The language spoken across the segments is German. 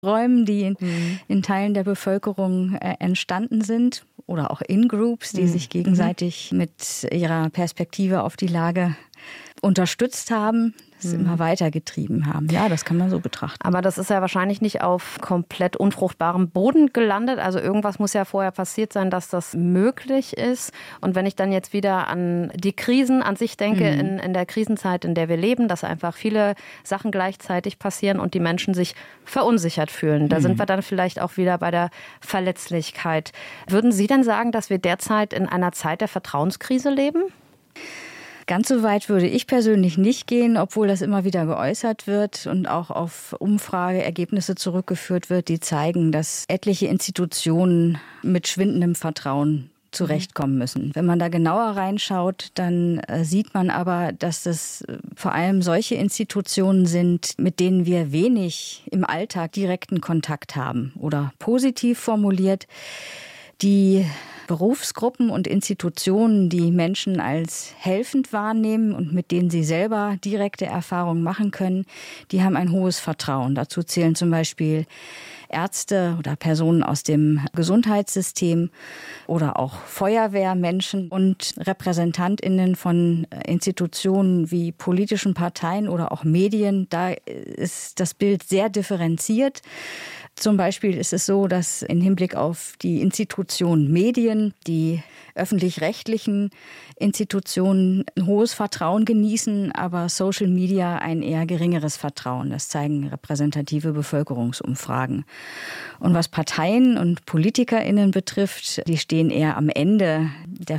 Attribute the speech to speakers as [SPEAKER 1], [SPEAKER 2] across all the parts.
[SPEAKER 1] Räumen, die in Teilen der Bevölkerung entstanden sind oder auch In-Groups, die sich gegenseitig mit ihrer Perspektive auf die Lage unterstützt haben, es immer weitergetrieben haben. Ja, das kann man so betrachten.
[SPEAKER 2] Aber das ist ja wahrscheinlich nicht auf komplett unfruchtbarem Boden gelandet. Also irgendwas muss ja vorher passiert sein, dass das möglich ist. Und wenn ich dann jetzt wieder an die Krisen an sich denke, in der Krisenzeit, in der wir leben, dass einfach viele Sachen gleichzeitig passieren und die Menschen sich verunsichert fühlen. Da sind wir dann vielleicht auch wieder bei der Verletzlichkeit. Würden Sie denn sagen, dass wir derzeit in einer Zeit der Vertrauenskrise leben?
[SPEAKER 1] Ganz so weit würde ich persönlich nicht gehen, obwohl das immer wieder geäußert wird und auch auf Umfrageergebnisse zurückgeführt wird, die zeigen, dass etliche Institutionen mit schwindendem Vertrauen zurechtkommen müssen. Wenn man da genauer reinschaut, dann sieht man aber, dass das vor allem solche Institutionen sind, mit denen wir wenig im Alltag direkten Kontakt haben. Oder positiv formuliert, die Berufsgruppen und Institutionen, die Menschen als helfend wahrnehmen und mit denen sie selber direkte Erfahrungen machen können, die haben ein hohes Vertrauen. Dazu zählen zum Beispiel Ärzte oder Personen aus dem Gesundheitssystem oder auch Feuerwehrmenschen und RepräsentantInnen von Institutionen wie politischen Parteien oder auch Medien. Da ist das Bild sehr differenziert. Zum Beispiel ist es so, dass im Hinblick auf die Institutionen Medien, die öffentlich-rechtlichen Institutionen ein hohes Vertrauen genießen, aber Social Media ein eher geringeres Vertrauen. Das zeigen repräsentative Bevölkerungsumfragen. Und was Parteien und PolitikerInnen betrifft, die stehen eher am Ende der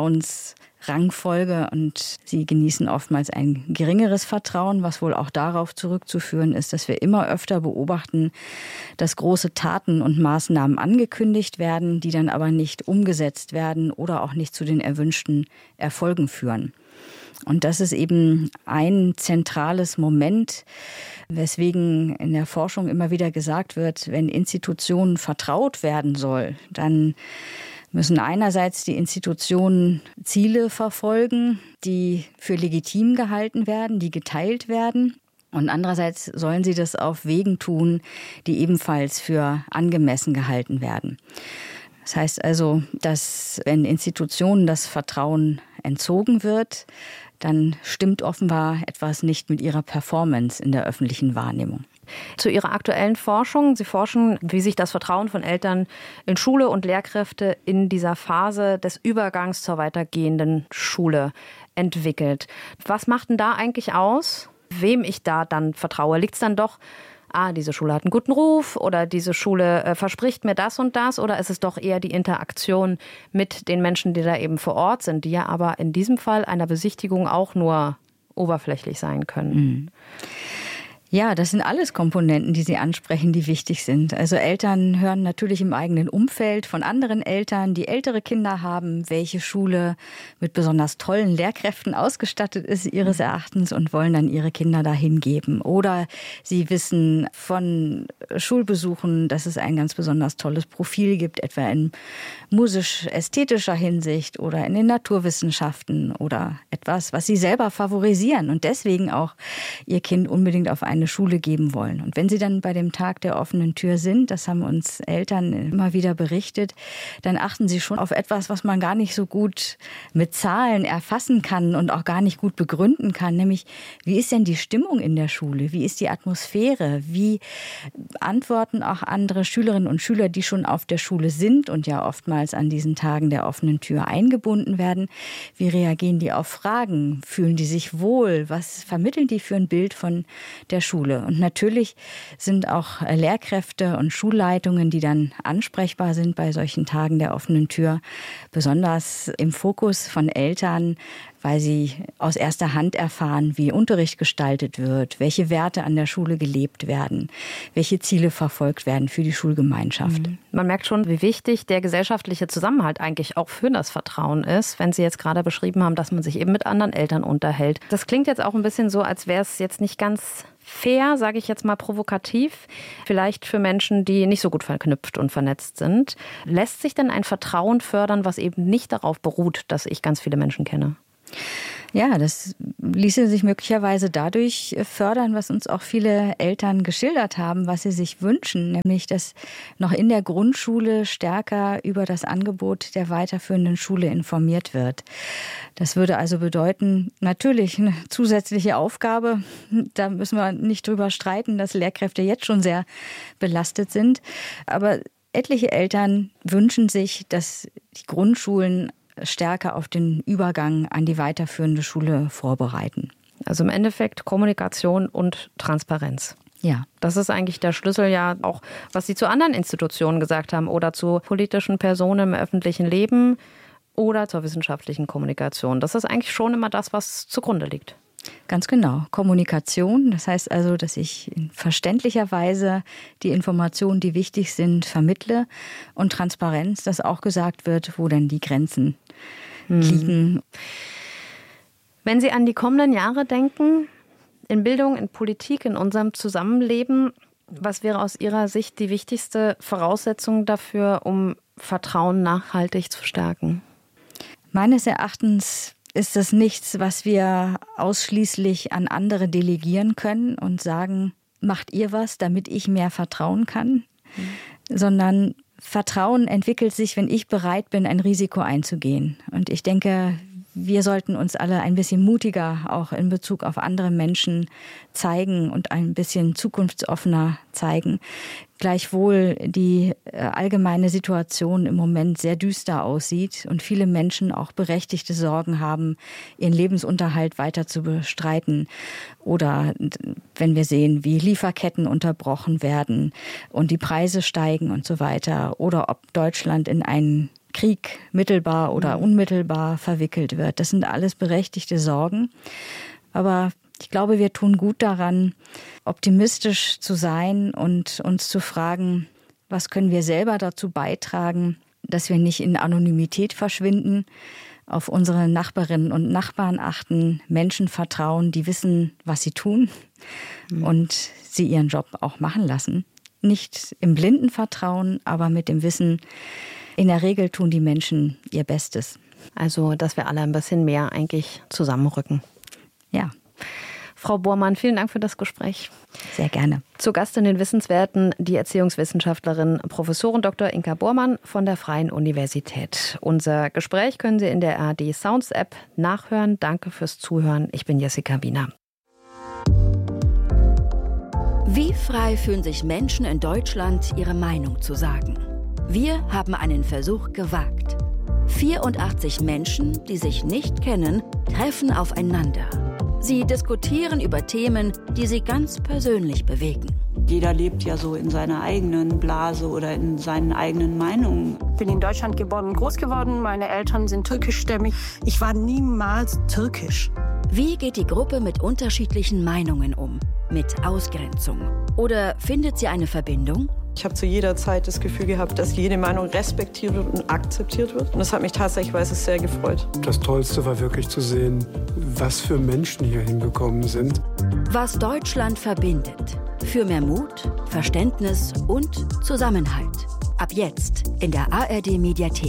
[SPEAKER 1] Vertrauensrangfolge und sie genießen oftmals ein geringeres Vertrauen, was wohl auch darauf zurückzuführen ist, dass wir immer öfter beobachten, dass große Taten und Maßnahmen angekündigt werden, die dann aber nicht umgesetzt werden oder auch nicht zu den erwünschten Erfolgen führen. Und das ist eben ein zentrales Moment, weswegen in der Forschung immer wieder gesagt wird, wenn Institutionen vertraut werden soll, dann müssen einerseits die Institutionen Ziele verfolgen, die für legitim gehalten werden, die geteilt werden. Und andererseits sollen sie das auf Wegen tun, die ebenfalls für angemessen gehalten werden. Das heißt also, dass wenn Institutionen das Vertrauen entzogen wird, dann stimmt offenbar etwas nicht mit ihrer Performance in der öffentlichen Wahrnehmung.
[SPEAKER 2] Zu Ihrer aktuellen Forschung. Sie forschen, wie sich das Vertrauen von Eltern in Schule und Lehrkräfte in dieser Phase des Übergangs zur weitergehenden Schule entwickelt. Was macht denn da eigentlich aus, wem ich da dann vertraue? Liegt es dann doch, diese Schule hat einen guten Ruf oder diese Schule verspricht mir das und das? Oder ist es doch eher die Interaktion mit den Menschen, die da eben vor Ort sind, die ja aber in diesem Fall einer Besichtigung auch nur oberflächlich sein können?
[SPEAKER 1] Ja, das sind alles Komponenten, die Sie ansprechen, die wichtig sind. Also Eltern hören natürlich im eigenen Umfeld von anderen Eltern, die ältere Kinder haben, welche Schule mit besonders tollen Lehrkräften ausgestattet ist ihres Erachtens und wollen dann ihre Kinder dahin geben. Oder sie wissen von Schulbesuchen, dass es ein ganz besonders tolles Profil gibt, etwa in musisch-ästhetischer Hinsicht oder in den Naturwissenschaften oder etwas, was sie selber favorisieren und deswegen auch ihr Kind unbedingt auf eine Schule geben wollen. Und wenn sie dann bei dem Tag der offenen Tür sind, das haben uns Eltern immer wieder berichtet, dann achten sie schon auf etwas, was man gar nicht so gut mit Zahlen erfassen kann und auch gar nicht gut begründen kann, nämlich wie ist denn die Stimmung in der Schule? Wie ist die Atmosphäre? Wie antworten auch andere Schülerinnen und Schüler, die schon auf der Schule sind und ja oftmals an diesen Tagen der offenen Tür eingebunden werden? Wie reagieren die auf Fragen? Fühlen die sich wohl? Was vermitteln die für ein Bild von der Schule? Und natürlich sind auch Lehrkräfte und Schulleitungen, die dann ansprechbar sind bei solchen Tagen der offenen Tür, besonders im Fokus von Eltern, weil sie aus erster Hand erfahren, wie Unterricht gestaltet wird, welche Werte an der Schule gelebt werden, welche Ziele verfolgt werden für die Schulgemeinschaft.
[SPEAKER 2] Man merkt schon, wie wichtig der gesellschaftliche Zusammenhalt eigentlich auch für das Vertrauen ist, wenn Sie jetzt gerade beschrieben haben, dass man sich eben mit anderen Eltern unterhält. Das klingt jetzt auch ein bisschen so, als wäre es jetzt nicht ganz fair, sage ich jetzt mal provokativ, vielleicht für Menschen, die nicht so gut verknüpft und vernetzt sind. Lässt sich denn ein Vertrauen fördern, was eben nicht darauf beruht, dass ich ganz viele Menschen kenne?
[SPEAKER 1] Ja, das ließe sich möglicherweise dadurch fördern, was uns auch viele Eltern geschildert haben, was sie sich wünschen, nämlich dass noch in der Grundschule stärker über das Angebot der weiterführenden Schule informiert wird. Das würde also bedeuten, natürlich eine zusätzliche Aufgabe. Da müssen wir nicht drüber streiten, dass Lehrkräfte jetzt schon sehr belastet sind. Aber etliche Eltern wünschen sich, dass die Grundschulen stärker auf den Übergang an die weiterführende Schule vorbereiten.
[SPEAKER 2] Also im Endeffekt Kommunikation und Transparenz.
[SPEAKER 1] Ja.
[SPEAKER 2] Das ist eigentlich der Schlüssel, ja auch, was Sie zu anderen Institutionen gesagt haben oder zu politischen Personen im öffentlichen Leben oder zur wissenschaftlichen Kommunikation. Das ist eigentlich schon immer das, was zugrunde liegt.
[SPEAKER 1] Ganz genau. Kommunikation, das heißt also, dass ich in verständlicher Weise die Informationen, die wichtig sind, vermittle. Und Transparenz, dass auch gesagt wird, wo denn die Grenzen liegen.
[SPEAKER 2] Wenn Sie an die kommenden Jahre denken, in Bildung, in Politik, in unserem Zusammenleben, was wäre aus Ihrer Sicht die wichtigste Voraussetzung dafür, um Vertrauen nachhaltig zu stärken?
[SPEAKER 1] Meines Erachtens ist das nichts, was wir ausschließlich an andere delegieren können und sagen, macht ihr was, damit ich mehr vertrauen kann, sondern Vertrauen entwickelt sich, wenn ich bereit bin, ein Risiko einzugehen. Und ich denke, wir sollten uns alle ein bisschen mutiger auch in Bezug auf andere Menschen zeigen und ein bisschen zukunftsoffener zeigen. Gleichwohl die allgemeine Situation im Moment sehr düster aussieht und viele Menschen auch berechtigte Sorgen haben, ihren Lebensunterhalt weiter zu bestreiten. Oder wenn wir sehen, wie Lieferketten unterbrochen werden und die Preise steigen und so weiter. Oder ob Deutschland in einen Krieg mittelbar oder unmittelbar verwickelt wird. Das sind alles berechtigte Sorgen. Aber ich glaube, wir tun gut daran, optimistisch zu sein und uns zu fragen, was können wir selber dazu beitragen, dass wir nicht in Anonymität verschwinden, auf unsere Nachbarinnen und Nachbarn achten, Menschen vertrauen, die wissen, was sie tun und sie ihren Job auch machen lassen. Nicht im blinden Vertrauen, aber mit dem Wissen, in der Regel tun die Menschen ihr Bestes.
[SPEAKER 2] Also, dass wir alle ein bisschen mehr eigentlich zusammenrücken.
[SPEAKER 1] Ja.
[SPEAKER 2] Frau Bormann, vielen Dank für das Gespräch.
[SPEAKER 1] Sehr gerne.
[SPEAKER 2] Zu Gast in den Wissenswerten die Erziehungswissenschaftlerin Professorin Dr. Inka Bormann von der Freien Universität. Unser Gespräch können Sie in der ARD Sounds App nachhören. Danke fürs Zuhören. Ich bin Jessica Wiener.
[SPEAKER 3] Wie frei fühlen sich Menschen in Deutschland, ihre Meinung zu sagen? Wir haben einen Versuch gewagt. 84 Menschen, die sich nicht kennen, treffen aufeinander. Sie diskutieren über Themen, die sie ganz persönlich bewegen.
[SPEAKER 4] Jeder lebt ja so in seiner eigenen Blase oder in seinen eigenen Meinungen.
[SPEAKER 5] Ich bin in Deutschland geboren und groß geworden. Meine Eltern sind türkischstämmig. Ich war niemals türkisch.
[SPEAKER 3] Wie geht die Gruppe mit unterschiedlichen Meinungen um? Mit Ausgrenzung? Oder findet sie eine Verbindung?
[SPEAKER 6] Ich habe zu jeder Zeit das Gefühl gehabt, dass jede Meinung respektiert wird und akzeptiert wird. Und das hat mich tatsächlich sehr gefreut.
[SPEAKER 7] Das Tollste war wirklich zu sehen, was für Menschen hier hingekommen sind.
[SPEAKER 3] Was Deutschland verbindet. Für mehr Mut, Verständnis und Zusammenhalt. Ab jetzt in der ARD-Mediathek.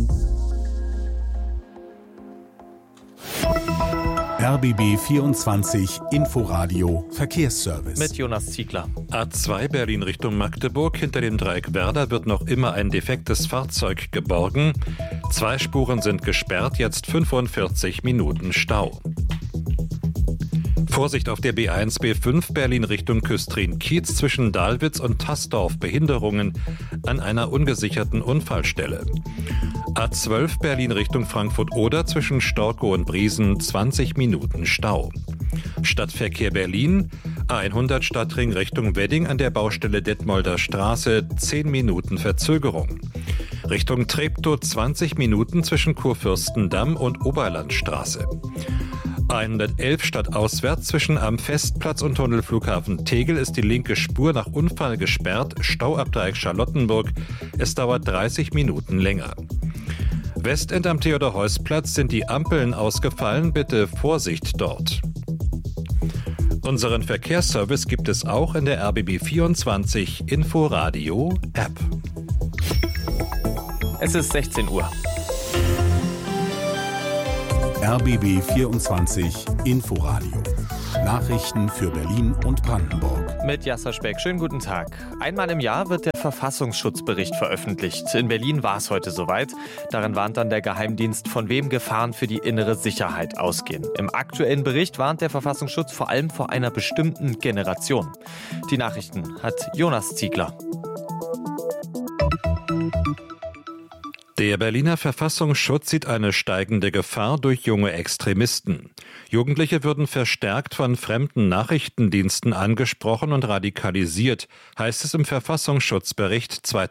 [SPEAKER 8] RBB 24 Inforadio Verkehrsservice.
[SPEAKER 9] Mit Jonas Ziegler. A2 Berlin Richtung Magdeburg. Hinter dem Dreieck Werder wird noch immer ein defektes Fahrzeug geborgen. 2 Spuren sind gesperrt, jetzt 45 Minuten Stau. Vorsicht auf der B1, B5 Berlin Richtung Küstrin-Kiez zwischen Dahlwitz und Tassdorf. Behinderungen an einer ungesicherten Unfallstelle. A12 Berlin Richtung Frankfurt-Oder zwischen Storkow und Briesen 20 Minuten Stau. Stadtverkehr Berlin, A100 Stadtring Richtung Wedding an der Baustelle Detmolder Straße 10 Minuten Verzögerung. Richtung Treptow 20 Minuten zwischen Kurfürstendamm und Oberlandstraße. 111 stadtauswärts zwischen am Festplatz und Tunnelflughafen Tegel ist die linke Spur nach Unfall gesperrt, Stau ab Dreieck Charlottenburg. Es dauert 30 Minuten länger. Westend am Theodor-Heuss-Platz sind die Ampeln ausgefallen, bitte Vorsicht dort. Unseren Verkehrsservice gibt es auch in der RBB 24 Inforadio App.
[SPEAKER 10] Es ist 16 Uhr.
[SPEAKER 8] RBB 24 Inforadio. Nachrichten für Berlin und Brandenburg.
[SPEAKER 10] Mit Jasser Speck, schönen guten Tag. Einmal im Jahr wird der Verfassungsschutzbericht veröffentlicht. In Berlin war es heute soweit. Darin warnt dann der Geheimdienst, von wem Gefahren für die innere Sicherheit ausgehen. Im aktuellen Bericht warnt der Verfassungsschutz vor allem vor einer bestimmten Generation. Die Nachrichten hat Jonas Ziegler.
[SPEAKER 9] Der Berliner Verfassungsschutz sieht eine steigende Gefahr durch junge Extremisten. Jugendliche würden verstärkt von fremden Nachrichtendiensten angesprochen und radikalisiert, heißt es im Verfassungsschutzbericht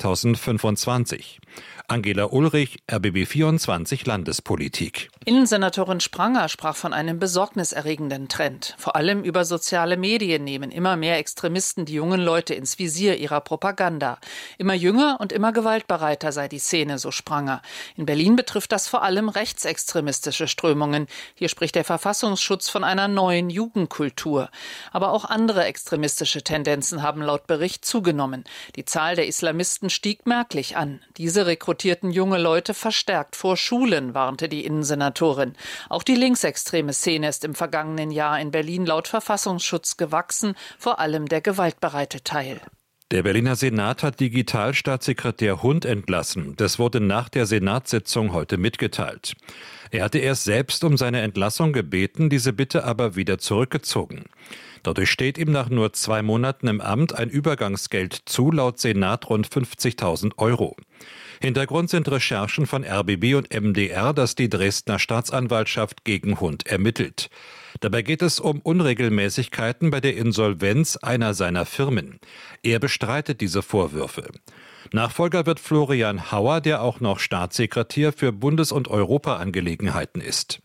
[SPEAKER 9] 2025. Angela Ulrich, RBB 24 Landespolitik.
[SPEAKER 11] Innensenatorin Spranger sprach von einem besorgniserregenden Trend. Vor allem über soziale Medien nehmen immer mehr Extremisten die jungen Leute ins Visier ihrer Propaganda. Immer jünger und immer gewaltbereiter sei die Szene, so Spranger. In Berlin betrifft das vor allem rechtsextremistische Strömungen. Hier spricht der Verfassungsschutz von einer neuen Jugendkultur. Aber auch andere extremistische Tendenzen haben laut Bericht zugenommen. Die Zahl der Islamisten stieg merklich an. Diese rekrutierten junge Leute verstärkt vor Schulen, warnte die Innensenatorin. Auch die linksextreme Szene ist im vergangenen Jahr in Berlin laut Verfassungsschutz gewachsen, vor allem der gewaltbereite Teil.
[SPEAKER 9] Der Berliner Senat hat Digitalstaatssekretär Hund entlassen. Das wurde nach der Senatssitzung heute mitgeteilt. Er hatte erst selbst um seine Entlassung gebeten, diese Bitte aber wieder zurückgezogen. Dadurch steht ihm nach nur 2 Monaten im Amt ein Übergangsgeld zu, laut Senat rund 50.000 Euro. Hintergrund sind Recherchen von RBB und MDR, dass die Dresdner Staatsanwaltschaft gegen Hund ermittelt. Dabei geht es um Unregelmäßigkeiten bei der Insolvenz einer seiner Firmen. Er bestreitet diese Vorwürfe. Nachfolger wird Florian Hauer, der auch noch Staatssekretär für Bundes- und Europaangelegenheiten ist.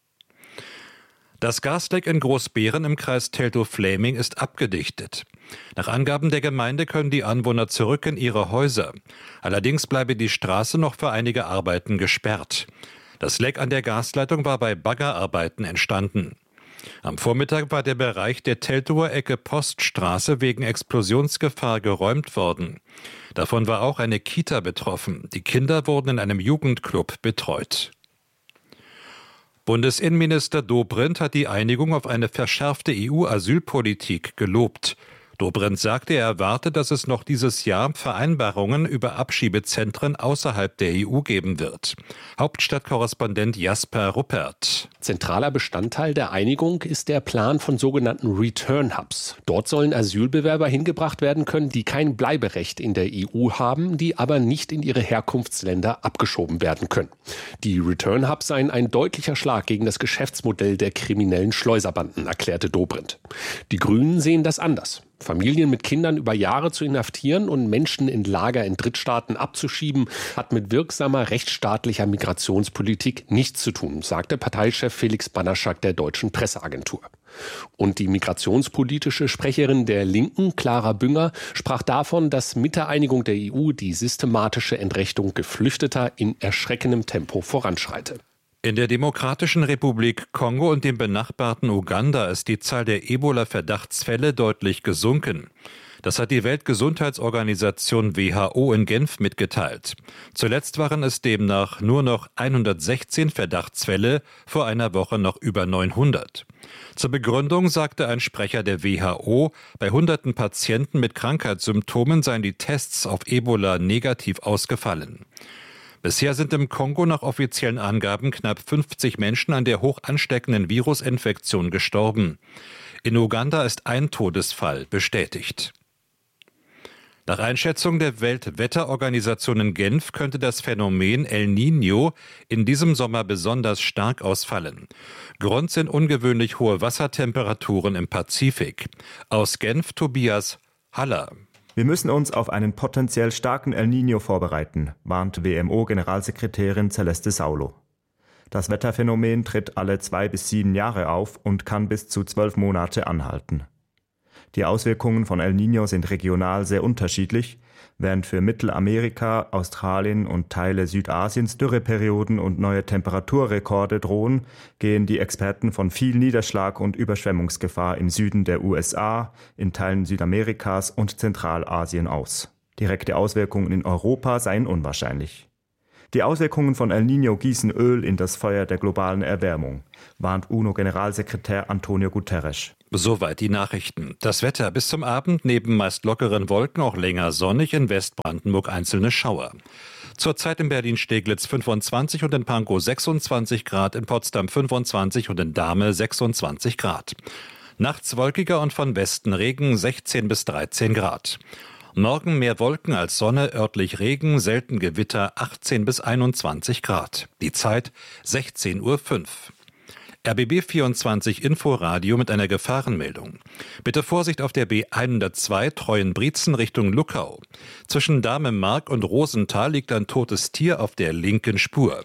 [SPEAKER 9] Das Gasleck in Großbeeren im Kreis Teltow-Fläming ist abgedichtet. Nach Angaben der Gemeinde können die Anwohner zurück in ihre Häuser. Allerdings bleibe die Straße noch für einige Arbeiten gesperrt. Das Leck an der Gasleitung war bei Baggerarbeiten entstanden. Am Vormittag war der Bereich der Teltower Ecke Poststraße wegen Explosionsgefahr geräumt worden. Davon war auch eine Kita betroffen. Die Kinder wurden in einem Jugendclub betreut. Bundesinnenminister Dobrindt hat die Einigung auf eine verschärfte EU-Asylpolitik gelobt. Dobrindt sagte, er erwarte, dass es noch dieses Jahr Vereinbarungen über Abschiebezentren außerhalb der EU geben wird. Hauptstadtkorrespondent Jasper Ruppert.
[SPEAKER 12] Zentraler Bestandteil der Einigung ist der Plan von sogenannten Return Hubs. Dort sollen Asylbewerber hingebracht werden können, die kein Bleiberecht in der EU haben, die aber nicht in ihre Herkunftsländer abgeschoben werden können. Die Return Hubs seien ein deutlicher Schlag gegen das Geschäftsmodell der kriminellen Schleuserbanden, erklärte Dobrindt. Die Grünen sehen das anders. Familien mit Kindern über Jahre zu inhaftieren und Menschen in Lager in Drittstaaten abzuschieben, hat mit wirksamer rechtsstaatlicher Migrationspolitik nichts zu tun, sagte Parteichef Felix Banaschak der Deutschen Presseagentur. Und die migrationspolitische Sprecherin der Linken, Clara Bünger, sprach davon, dass mit der Einigung der EU die systematische Entrechtung Geflüchteter in erschreckendem Tempo voranschreite.
[SPEAKER 9] In der Demokratischen Republik Kongo und dem benachbarten Uganda ist die Zahl der Ebola-Verdachtsfälle deutlich gesunken. Das hat die Weltgesundheitsorganisation WHO in Genf mitgeteilt. Zuletzt waren es demnach nur noch 116 Verdachtsfälle, vor einer Woche noch über 900. Zur Begründung sagte ein Sprecher der WHO, bei hunderten Patienten mit Krankheitssymptomen seien die Tests auf Ebola negativ ausgefallen. Bisher sind im Kongo nach offiziellen Angaben knapp 50 Menschen an der hoch ansteckenden Virusinfektion gestorben. In Uganda ist ein Todesfall bestätigt. Nach Einschätzung der Weltwetterorganisation in Genf könnte das Phänomen El Niño in diesem Sommer besonders stark ausfallen. Grund sind ungewöhnlich hohe Wassertemperaturen im Pazifik. Aus Genf Tobias Haller.
[SPEAKER 13] Wir müssen uns auf einen potenziell starken El Niño vorbereiten, warnt WMO-Generalsekretärin Celeste Saulo. Das Wetterphänomen tritt alle 2 bis 7 Jahre auf und kann bis zu 12 Monate anhalten. Die Auswirkungen von El Niño sind regional sehr unterschiedlich. Während für Mittelamerika, Australien und Teile Südasiens Dürreperioden und neue Temperaturrekorde drohen, gehen die Experten von viel Niederschlag und Überschwemmungsgefahr im Süden der USA, in Teilen Südamerikas und Zentralasien aus. Direkte Auswirkungen in Europa seien unwahrscheinlich. Die Auswirkungen von El Niño gießen Öl in das Feuer der globalen Erwärmung, warnt UNO-Generalsekretär Antonio Guterres.
[SPEAKER 9] Soweit die Nachrichten. Das Wetter bis zum Abend neben meist lockeren Wolken auch länger sonnig, in Westbrandenburg einzelne Schauer. Zurzeit in Berlin-Steglitz 25 und in Pankow 26 Grad, in Potsdam 25 und in Dahme 26 Grad. Nachts wolkiger und von Westen Regen 16 bis 13 Grad. Morgen mehr Wolken als Sonne, örtlich Regen, selten Gewitter 18 bis 21 Grad. Die Zeit 16:05 Uhr. RBB 24 Inforadio mit einer Gefahrenmeldung. Bitte Vorsicht auf der B102 Treuenbrietzen Richtung Luckau. Zwischen Dahme-Mark und Rosenthal liegt ein totes Tier auf der linken Spur.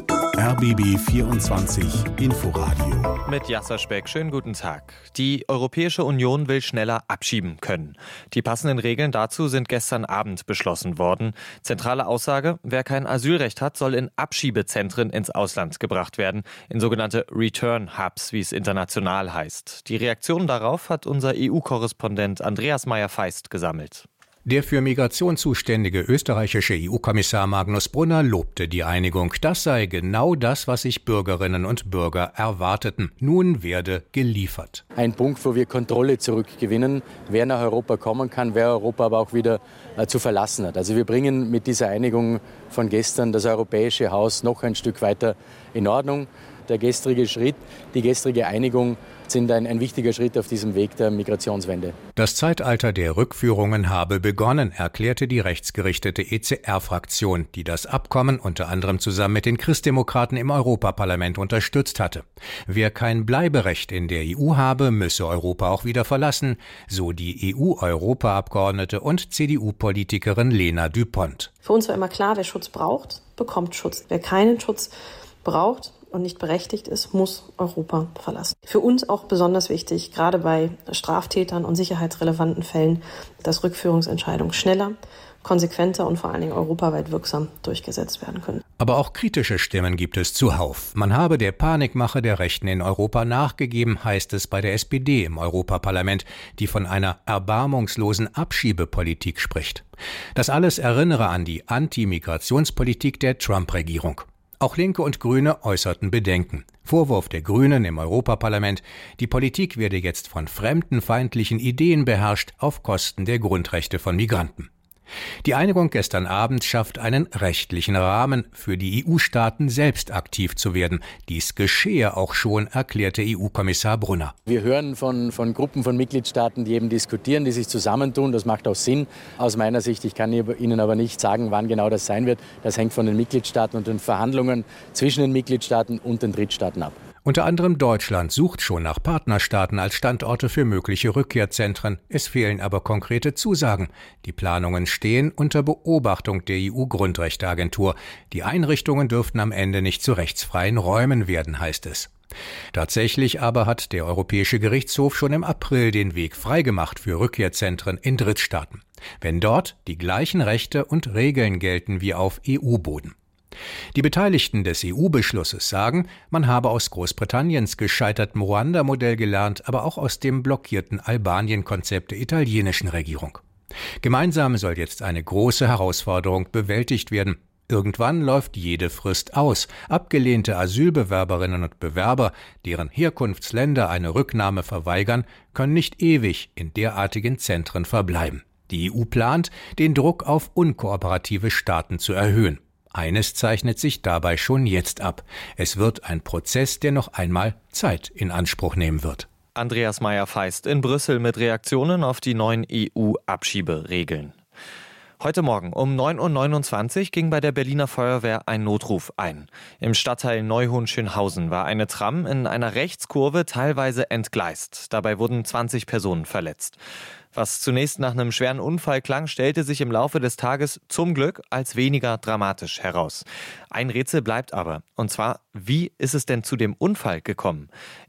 [SPEAKER 8] RBB 24 Inforadio.
[SPEAKER 10] Mit Jasser Speck, schönen guten Tag. Die Europäische Union will schneller abschieben können. Die passenden Regeln dazu sind gestern Abend beschlossen worden. Zentrale Aussage, wer kein Asylrecht hat, soll in Abschiebezentren ins Ausland gebracht werden, in sogenannte Return Hubs, wie es international heißt. Die Reaktion darauf hat unser EU-Korrespondent Andreas Meyer-Feist gesammelt.
[SPEAKER 14] Der für Migration zuständige österreichische EU-Kommissar Magnus Brunner lobte die Einigung. Das sei genau das, was sich Bürgerinnen und Bürger erwarteten. Nun werde geliefert.
[SPEAKER 15] Ein Punkt, wo wir Kontrolle zurückgewinnen, wer nach Europa kommen kann, wer Europa aber auch wieder zu verlassen hat. Also wir bringen mit dieser Einigung von gestern das europäische Haus noch ein Stück weiter in Ordnung. Der gestrige Schritt, die gestrige Einigung sind ein wichtiger Schritt auf diesem Weg der Migrationswende.
[SPEAKER 14] Das Zeitalter der Rückführungen habe begonnen, erklärte die rechtsgerichtete ECR-Fraktion, die das Abkommen unter anderem zusammen mit den Christdemokraten im Europaparlament unterstützt hatte. Wer kein Bleiberecht in der EU habe, müsse Europa auch wieder verlassen, so die EU-Europaabgeordnete und CDU-Politikerin Lena Düpont.
[SPEAKER 16] Für uns war immer klar, wer Schutz braucht, bekommt Schutz. Wer keinen Schutz braucht und nicht berechtigt ist, muss Europa verlassen. Für uns auch besonders wichtig, gerade bei Straftätern und sicherheitsrelevanten Fällen, dass Rückführungsentscheidungen schneller, konsequenter und vor allen Dingen europaweit wirksam durchgesetzt werden können.
[SPEAKER 14] Aber auch kritische Stimmen gibt es zuhauf. Man habe der Panikmache der Rechten in Europa nachgegeben, heißt es bei der SPD im Europaparlament, die von einer erbarmungslosen Abschiebepolitik spricht. Das alles erinnere an die Anti-Migrationspolitik der Trump-Regierung. Auch Linke und Grüne äußerten Bedenken. Vorwurf der Grünen im Europaparlament, die Politik werde jetzt von fremdenfeindlichen Ideen beherrscht auf Kosten der Grundrechte von Migranten. Die Einigung gestern Abend schafft einen rechtlichen Rahmen für die EU-Staaten, selbst aktiv zu werden. Dies geschehe auch schon, erklärte EU-Kommissar Brunner.
[SPEAKER 15] Wir hören von Gruppen von Mitgliedstaaten, die eben diskutieren, die sich zusammentun. Das macht auch Sinn. Aus meiner Sicht, ich kann Ihnen aber nicht sagen, wann genau das sein wird. Das hängt von den Mitgliedstaaten und den Verhandlungen zwischen den Mitgliedstaaten und den Drittstaaten ab.
[SPEAKER 14] Unter anderem Deutschland sucht schon nach Partnerstaaten als Standorte für mögliche Rückkehrzentren. Es fehlen aber konkrete Zusagen. Die Planungen stehen unter Beobachtung der EU-Grundrechteagentur. Die Einrichtungen dürften am Ende nicht zu rechtsfreien Räumen werden, heißt es. Tatsächlich aber hat der Europäische Gerichtshof schon im April den Weg freigemacht für Rückkehrzentren in Drittstaaten, wenn dort die gleichen Rechte und Regeln gelten wie auf EU-Boden. Die Beteiligten des EU-Beschlusses sagen, man habe aus Großbritanniens gescheitertem Ruanda-Modell gelernt, aber auch aus dem blockierten Albanien-Konzept der italienischen Regierung. Gemeinsam soll jetzt eine große Herausforderung bewältigt werden. Irgendwann läuft jede Frist aus. Abgelehnte Asylbewerberinnen und Bewerber, deren Herkunftsländer eine Rücknahme verweigern, können nicht ewig in derartigen Zentren verbleiben. Die EU plant, den Druck auf unkooperative Staaten zu erhöhen. Eines zeichnet sich dabei schon jetzt ab. Es wird ein Prozess, der noch einmal Zeit in Anspruch nehmen wird.
[SPEAKER 10] Andreas Meyer-Feist in Brüssel mit Reaktionen auf die neuen EU-Abschieberegeln. Heute Morgen um 9:29 Uhr ging bei der Berliner Feuerwehr ein Notruf ein. Im Stadtteil Neuhohn-Schönhausen war eine Tram in einer Rechtskurve teilweise entgleist. Dabei wurden 20 Personen verletzt. Was zunächst nach einem schweren Unfall klang, stellte sich im Laufe des Tages zum Glück als weniger dramatisch heraus. Ein Rätsel bleibt aber. Und zwar, wie ist es denn zu dem Unfall gekommen?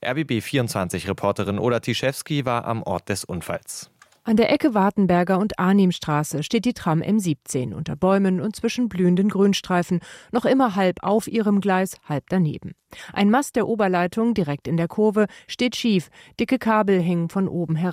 [SPEAKER 10] RBB24-Reporterin Oda Tischewski war am Ort des Unfalls.
[SPEAKER 17] An der Ecke Wartenberger und Arnimstraße steht die Tram M17 unter Bäumen und zwischen blühenden Grünstreifen, noch immer halb auf ihrem Gleis, halb daneben. Ein Mast der Oberleitung direkt in der Kurve steht schief, dicke Kabel hängen von oben herab.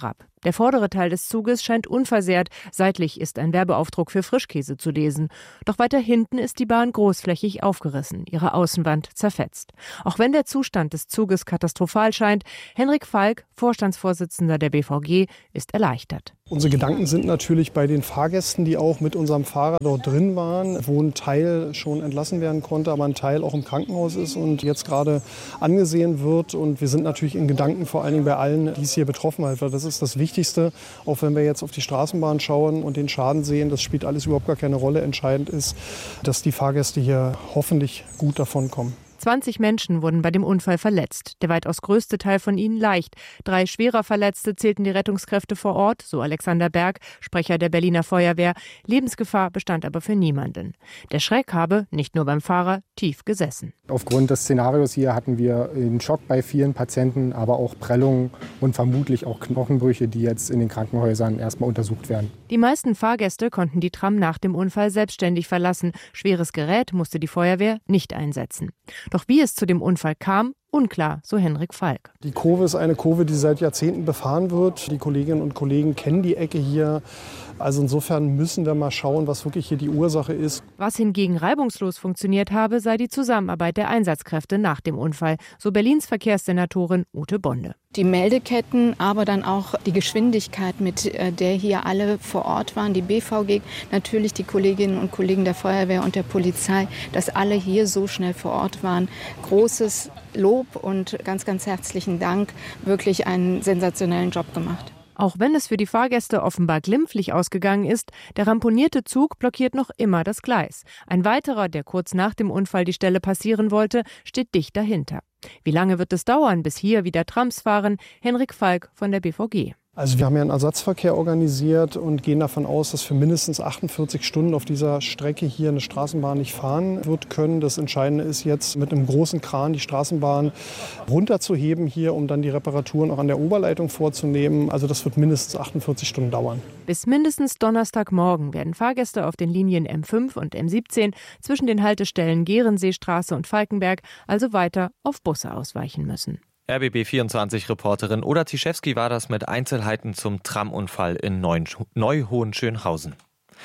[SPEAKER 17] Der vordere Teil des Zuges scheint unversehrt. Seitlich ist ein Werbeaufdruck für Frischkäse zu lesen. Doch weiter hinten ist die Bahn großflächig aufgerissen, ihre Außenwand zerfetzt. Auch wenn der Zustand des Zuges katastrophal scheint, Henrik Falk, Vorstandsvorsitzender der BVG, ist erleichtert.
[SPEAKER 18] Unsere Gedanken sind natürlich bei den Fahrgästen, die auch mit unserem Fahrer dort drin waren, wo ein Teil schon entlassen werden konnte, aber ein Teil auch im Krankenhaus ist und jetzt gerade angesehen wird. Und wir sind natürlich in Gedanken vor allen Dingen bei allen, die es hier betroffen hat. Das ist das Wichtigste, auch wenn wir jetzt auf die Straßenbahn schauen und den Schaden sehen. Das spielt alles überhaupt gar keine Rolle. Entscheidend ist, dass die Fahrgäste hier hoffentlich gut davon kommen.
[SPEAKER 17] 20 Menschen wurden bei dem Unfall verletzt, der weitaus größte Teil von ihnen leicht. 3 schwerer Verletzte zählten die Rettungskräfte vor Ort, so Alexander Berg, Sprecher der Berliner Feuerwehr. Lebensgefahr bestand aber für niemanden. Der Schreck habe, nicht nur beim Fahrer, tief gesessen.
[SPEAKER 19] Aufgrund des Szenarios hier hatten wir einen Schock bei vielen Patienten, aber auch Prellungen und vermutlich auch Knochenbrüche, die jetzt in den Krankenhäusern erstmal untersucht werden.
[SPEAKER 17] Die meisten Fahrgäste konnten die Tram nach dem Unfall selbstständig verlassen. Schweres Gerät musste die Feuerwehr nicht einsetzen. Doch wie es zu dem Unfall kam, unklar, so Henrik Falk.
[SPEAKER 18] Die Kurve ist eine Kurve, die seit Jahrzehnten befahren wird. Die Kolleginnen und Kollegen kennen die Ecke hier. Also insofern müssen wir mal schauen, was wirklich hier die Ursache ist.
[SPEAKER 17] Was hingegen reibungslos funktioniert habe, sei die Zusammenarbeit der Einsatzkräfte nach dem Unfall, so Berlins Verkehrssenatorin Ute Bonde.
[SPEAKER 20] Die Meldeketten, aber dann auch die Geschwindigkeit, mit der hier alle vor Ort waren, die BVG, natürlich die Kolleginnen und Kollegen der Feuerwehr und der Polizei, dass alle hier so schnell vor Ort waren. Großes Lob und ganz, ganz herzlichen Dank. Wirklich einen sensationellen Job gemacht.
[SPEAKER 17] Auch wenn es für die Fahrgäste offenbar glimpflich ausgegangen ist, der ramponierte Zug blockiert noch immer das Gleis. Ein weiterer, der kurz nach dem Unfall die Stelle passieren wollte, steht dicht dahinter. Wie lange wird es dauern, bis hier wieder Trams fahren? Henrik Falk von der BVG.
[SPEAKER 18] Also wir haben ja einen Ersatzverkehr organisiert und gehen davon aus, dass für mindestens 48 Stunden auf dieser Strecke hier eine Straßenbahn nicht fahren wird können. Das Entscheidende ist jetzt, mit einem großen Kran die Straßenbahn runterzuheben hier, um dann die Reparaturen auch an der Oberleitung vorzunehmen. Also das wird mindestens 48 Stunden dauern.
[SPEAKER 17] Bis mindestens Donnerstagmorgen werden Fahrgäste auf den Linien M5 und M17 zwischen den Haltestellen Gehrenseestraße und Falkenberg also weiter auf Busse ausweichen müssen.
[SPEAKER 10] RBB24-Reporterin Oda Tischewski war das mit Einzelheiten zum Tramunfall in Neu-Hohenschönhausen.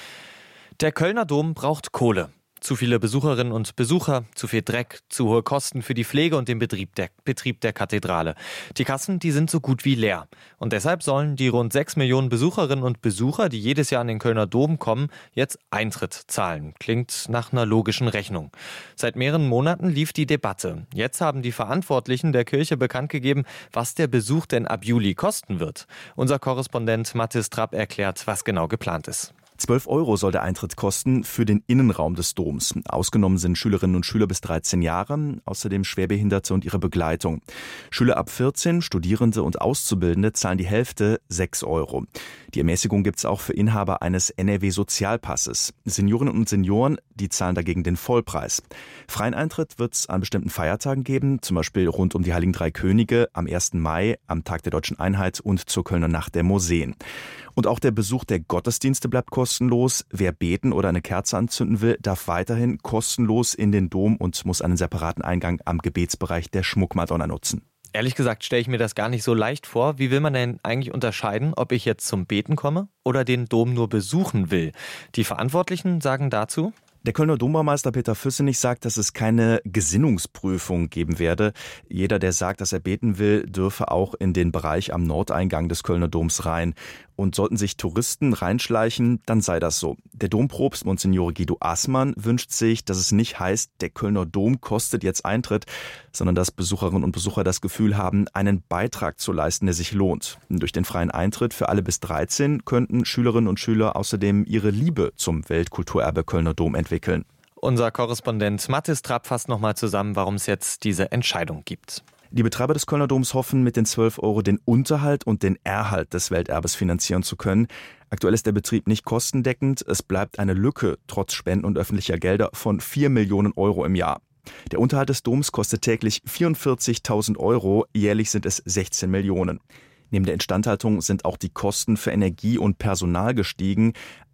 [SPEAKER 10] Der Kölner Dom braucht Kohle. Zu viele Besucherinnen und Besucher, zu viel Dreck, zu hohe Kosten für die Pflege und den Betrieb der Kathedrale. Die Kassen, die sind so gut wie leer. Und deshalb sollen die rund 6 Millionen Besucherinnen und Besucher, die jedes Jahr an den Kölner Dom kommen, jetzt Eintritt zahlen. Klingt nach einer logischen Rechnung. Seit mehreren Monaten lief die Debatte. Jetzt haben die Verantwortlichen der Kirche bekannt gegeben, was der Besuch denn ab Juli kosten wird. Unser Korrespondent Mathis Trapp erklärt, was genau geplant ist.
[SPEAKER 21] 12 € soll der Eintritt kosten für den Innenraum des Doms. Ausgenommen sind Schülerinnen und Schüler bis 13 Jahre, außerdem Schwerbehinderte und ihre Begleitung. Schüler ab 14, Studierende und Auszubildende zahlen die Hälfte, 6 €. Die Ermäßigung gibt es auch für Inhaber eines NRW-Sozialpasses. Seniorinnen und Senioren, die zahlen dagegen den Vollpreis. Freien Eintritt wird es an bestimmten Feiertagen geben, zum Beispiel rund um die Heiligen Drei Könige, am 1. Mai, am Tag der Deutschen Einheit und zur Kölner Nacht der Museen. Und auch der Besuch der Gottesdienste bleibt kostenlos. Wer beten oder eine Kerze anzünden will, darf weiterhin kostenlos in den Dom und muss einen separaten Eingang am Gebetsbereich der Schmuckmadonna nutzen.
[SPEAKER 10] Ehrlich gesagt stelle ich mir das gar nicht so leicht vor. Wie will man denn eigentlich unterscheiden, ob ich jetzt zum Beten komme oder den Dom nur besuchen will? Die Verantwortlichen sagen dazu:
[SPEAKER 21] Der Kölner Dombaumeister Peter Füssenich sagt, dass es keine Gesinnungsprüfung geben werde. Jeder, der sagt, dass er beten will, dürfe auch in den Bereich am Nordeingang des Kölner Doms rein. Und sollten sich Touristen reinschleichen, dann sei das so. Der Dompropst Monsignore Guido Assmann wünscht sich, dass es nicht heißt, der Kölner Dom kostet jetzt Eintritt, sondern dass Besucherinnen und Besucher das Gefühl haben, einen Beitrag zu leisten, der sich lohnt. Durch den freien Eintritt für alle bis 13 könnten Schülerinnen und Schüler außerdem ihre Liebe zum Weltkulturerbe Kölner Dom entwickeln.
[SPEAKER 10] Unser Korrespondent Mathis Trapp fasst nochmal zusammen, warum es jetzt diese Entscheidung gibt.
[SPEAKER 21] Die Betreiber des Kölner Doms hoffen, mit den 12 € den Unterhalt und den Erhalt des Welterbes finanzieren zu können. Aktuell ist der Betrieb nicht kostendeckend. Es bleibt eine Lücke, trotz Spenden und öffentlicher Gelder, von 4 Millionen € im Jahr. Der Unterhalt des Doms kostet täglich 44.000 €, jährlich sind es 16 Millionen. Neben der Instandhaltung sind auch die Kosten für Energie und Personal gestiegen.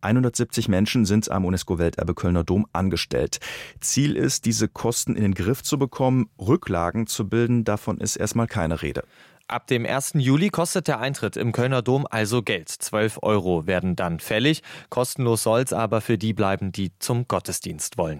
[SPEAKER 21] 170 Menschen sind am UNESCO-Welterbe Kölner Dom angestellt. Ziel ist, diese Kosten in den Griff zu bekommen. Rücklagen zu bilden, davon ist erstmal keine Rede.
[SPEAKER 10] Ab dem 1. Juli kostet der Eintritt im Kölner Dom also Geld. 12 € werden dann fällig. Kostenlos soll's aber für die bleiben, die zum Gottesdienst wollen.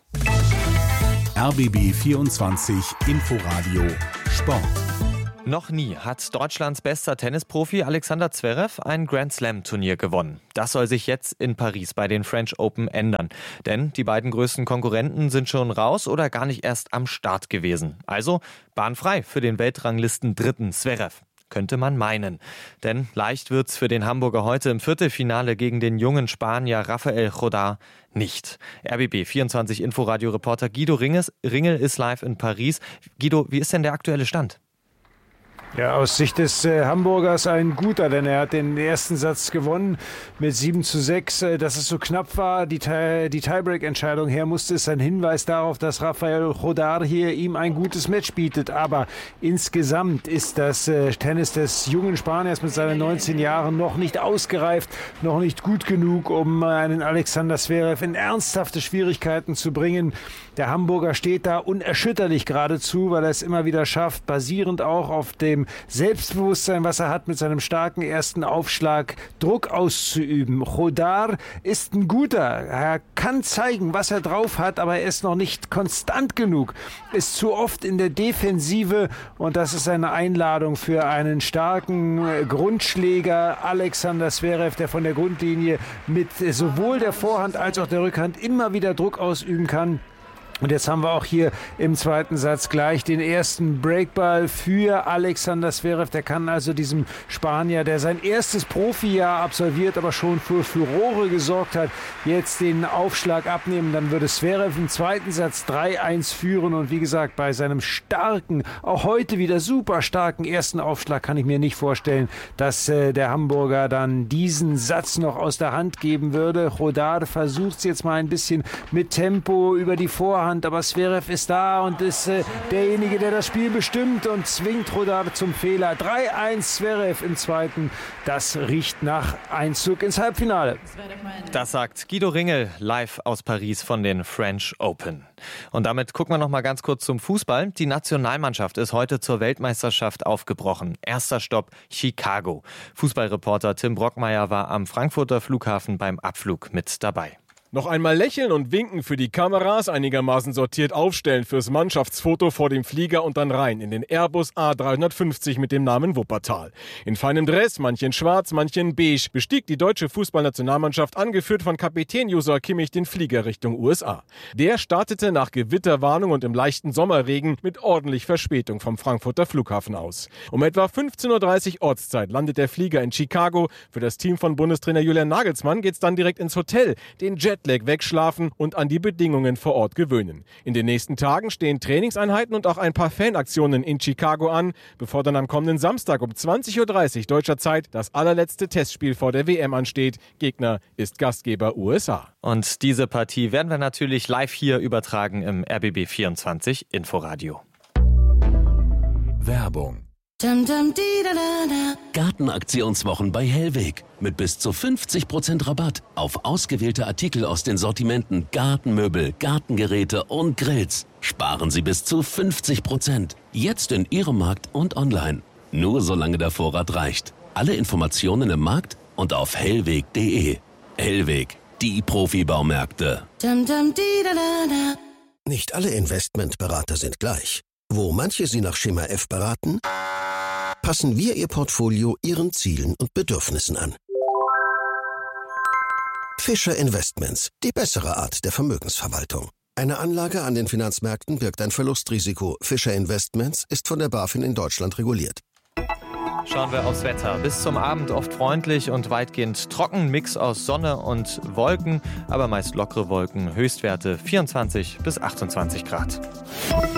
[SPEAKER 8] RBB 24 Inforadio Sport.
[SPEAKER 10] Noch nie hat Deutschlands bester Tennisprofi Alexander Zverev ein Grand-Slam-Turnier gewonnen. Das soll sich jetzt in Paris bei den French Open ändern. Denn die beiden größten Konkurrenten sind schon raus oder gar nicht erst am Start gewesen. Also Bahn frei für den Weltranglisten-Dritten Zverev. Könnte man meinen. Denn leicht wird's für den Hamburger heute im Viertelfinale gegen den jungen Spanier Rafael Jodar nicht. RBB 24 Inforadio-Reporter Guido Ringel ist live in Paris. Guido, wie ist denn der aktuelle Stand?
[SPEAKER 1] Ja, aus Sicht des Hamburgers ein guter, denn er hat den ersten Satz gewonnen mit 7:6. Dass es so knapp war, die Tiebreak-Entscheidung her musste, ist ein Hinweis darauf, dass Rafael Jodar hier ihm ein gutes Match bietet. Aber insgesamt ist das Tennis des jungen Spaniers mit seinen 19 Jahren noch nicht ausgereift, noch nicht gut genug, um einen Alexander Zverev in ernsthafte Schwierigkeiten zu bringen. Der Hamburger steht da unerschütterlich geradezu, weil er es immer wieder schafft, basierend auch auf dem Selbstbewusstsein, was er hat, mit seinem starken ersten Aufschlag Druck auszuüben. Jodar ist ein guter. Er kann zeigen, was er drauf hat, aber er ist noch nicht konstant genug. Ist zu oft in der Defensive und das ist eine Einladung für einen starken Grundschläger Alexander Zverev, der von der Grundlinie mit sowohl der Vorhand als auch der Rückhand immer wieder Druck ausüben kann. Und jetzt haben wir auch hier im zweiten Satz gleich den ersten Breakball für Alexander Zverev. Der kann also diesem Spanier, der sein erstes Profijahr absolviert, aber schon für Furore gesorgt hat, jetzt den Aufschlag abnehmen. Dann würde Zverev im zweiten Satz 3:1 führen. Und wie gesagt, bei seinem starken, auch heute wieder super starken ersten Aufschlag kann ich mir nicht vorstellen, dass der Hamburger dann diesen Satz noch aus der Hand geben würde. Jodar versucht es jetzt mal ein bisschen mit Tempo über die Vorhand. Aber Zverev ist da und ist derjenige, der das Spiel bestimmt und zwingt Jodar zum Fehler. 3:1 Zverev im zweiten. Das riecht nach Einzug ins Halbfinale.
[SPEAKER 10] Das sagt Guido Ringel live aus Paris von den French Open. Und damit gucken wir noch mal ganz kurz zum Fußball. Die Nationalmannschaft ist heute zur Weltmeisterschaft aufgebrochen. Erster Stopp Chicago. Fußballreporter Tim Brockmeier war am Frankfurter Flughafen beim Abflug mit dabei.
[SPEAKER 22] Noch einmal lächeln und winken für die Kameras, einigermaßen sortiert aufstellen fürs Mannschaftsfoto vor dem Flieger und dann rein in den Airbus A350 mit dem Namen Wuppertal. In feinem Dress, manche in schwarz, manche in beige, bestieg die deutsche Fußballnationalmannschaft, angeführt von Kapitän Joshua Kimmich, den Flieger Richtung USA. Der startete nach Gewitterwarnung und im leichten Sommerregen mit ordentlich Verspätung vom Frankfurter Flughafen aus. Um etwa 15:30 Uhr Ortszeit landet der Flieger in Chicago. Für das Team von Bundestrainer Julian Nagelsmann geht's dann direkt ins Hotel, den Jetlag wegschlafen und an die Bedingungen vor Ort gewöhnen. In den nächsten Tagen stehen Trainingseinheiten und auch ein paar Fanaktionen in Chicago an, bevor dann am kommenden Samstag um 20:30 Uhr deutscher Zeit das allerletzte Testspiel vor der WM ansteht. Gegner ist Gastgeber USA.
[SPEAKER 10] Und diese Partie werden wir natürlich live hier übertragen im RBB 24 Inforadio.
[SPEAKER 8] Werbung. Gartenaktionswochen bei Hellweg. Mit bis zu 50% Rabatt auf ausgewählte Artikel aus den Sortimenten Gartenmöbel, Gartengeräte und Grills. Sparen Sie bis zu 50%. Jetzt in Ihrem Markt und online. Nur solange der Vorrat reicht. Alle Informationen im Markt und auf hellweg.de. Hellweg, die Profibaumärkte.
[SPEAKER 23] Nicht alle Investmentberater sind gleich. Wo manche Sie nach Schema F beraten, passen wir Ihr Portfolio Ihren Zielen und Bedürfnissen an. Fischer Investments, die bessere Art der Vermögensverwaltung. Eine Anlage an den Finanzmärkten birgt ein Verlustrisiko. Fischer Investments ist von der BaFin in Deutschland reguliert.
[SPEAKER 10] Schauen wir aufs Wetter. Bis zum Abend oft freundlich und weitgehend trocken. Mix aus Sonne und Wolken, aber meist lockere Wolken. Höchstwerte 24 bis 28 Grad.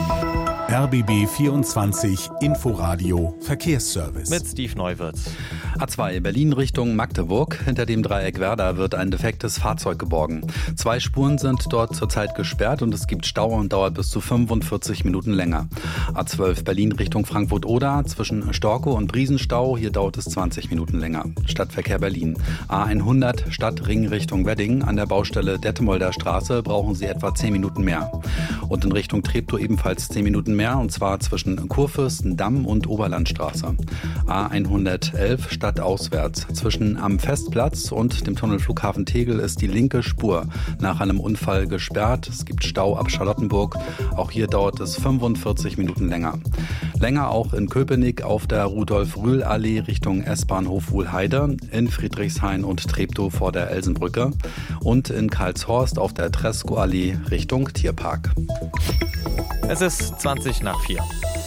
[SPEAKER 8] RBB 24 Inforadio Verkehrsservice.
[SPEAKER 10] Mit Steve Neuwirth.
[SPEAKER 2] A2 Berlin Richtung Magdeburg. Hinter dem Dreieck Werder wird ein defektes Fahrzeug geborgen. 2 Spuren sind dort zurzeit gesperrt und es gibt Stau und dauert bis zu 45 Minuten länger. A12 Berlin Richtung Frankfurt-Oder zwischen Storkow und Briesenstau. Hier dauert es 20 Minuten länger. Stadtverkehr Berlin. A100 Stadtring Richtung Wedding. An der Baustelle Detmolder Straße brauchen Sie etwa 10 Minuten mehr. Und in Richtung Treptow ebenfalls 10 Minuten mehr, und zwar zwischen Kurfürstendamm und Oberlandstraße. A111 stadtauswärts. Zwischen am Festplatz und dem Tunnel Flughafen Tegel ist die linke Spur nach einem Unfall gesperrt. Es gibt Stau ab Charlottenburg. Auch hier dauert es 45 Minuten länger. Länger auch in Köpenick auf der Rudolf-Rühl-Allee Richtung S-Bahnhof Wuhlheide, in Friedrichshain und Treptow vor der Elsenbrücke und in Karlshorst auf der Tresco-Allee Richtung Tierpark.
[SPEAKER 10] Es ist 20 nach 4.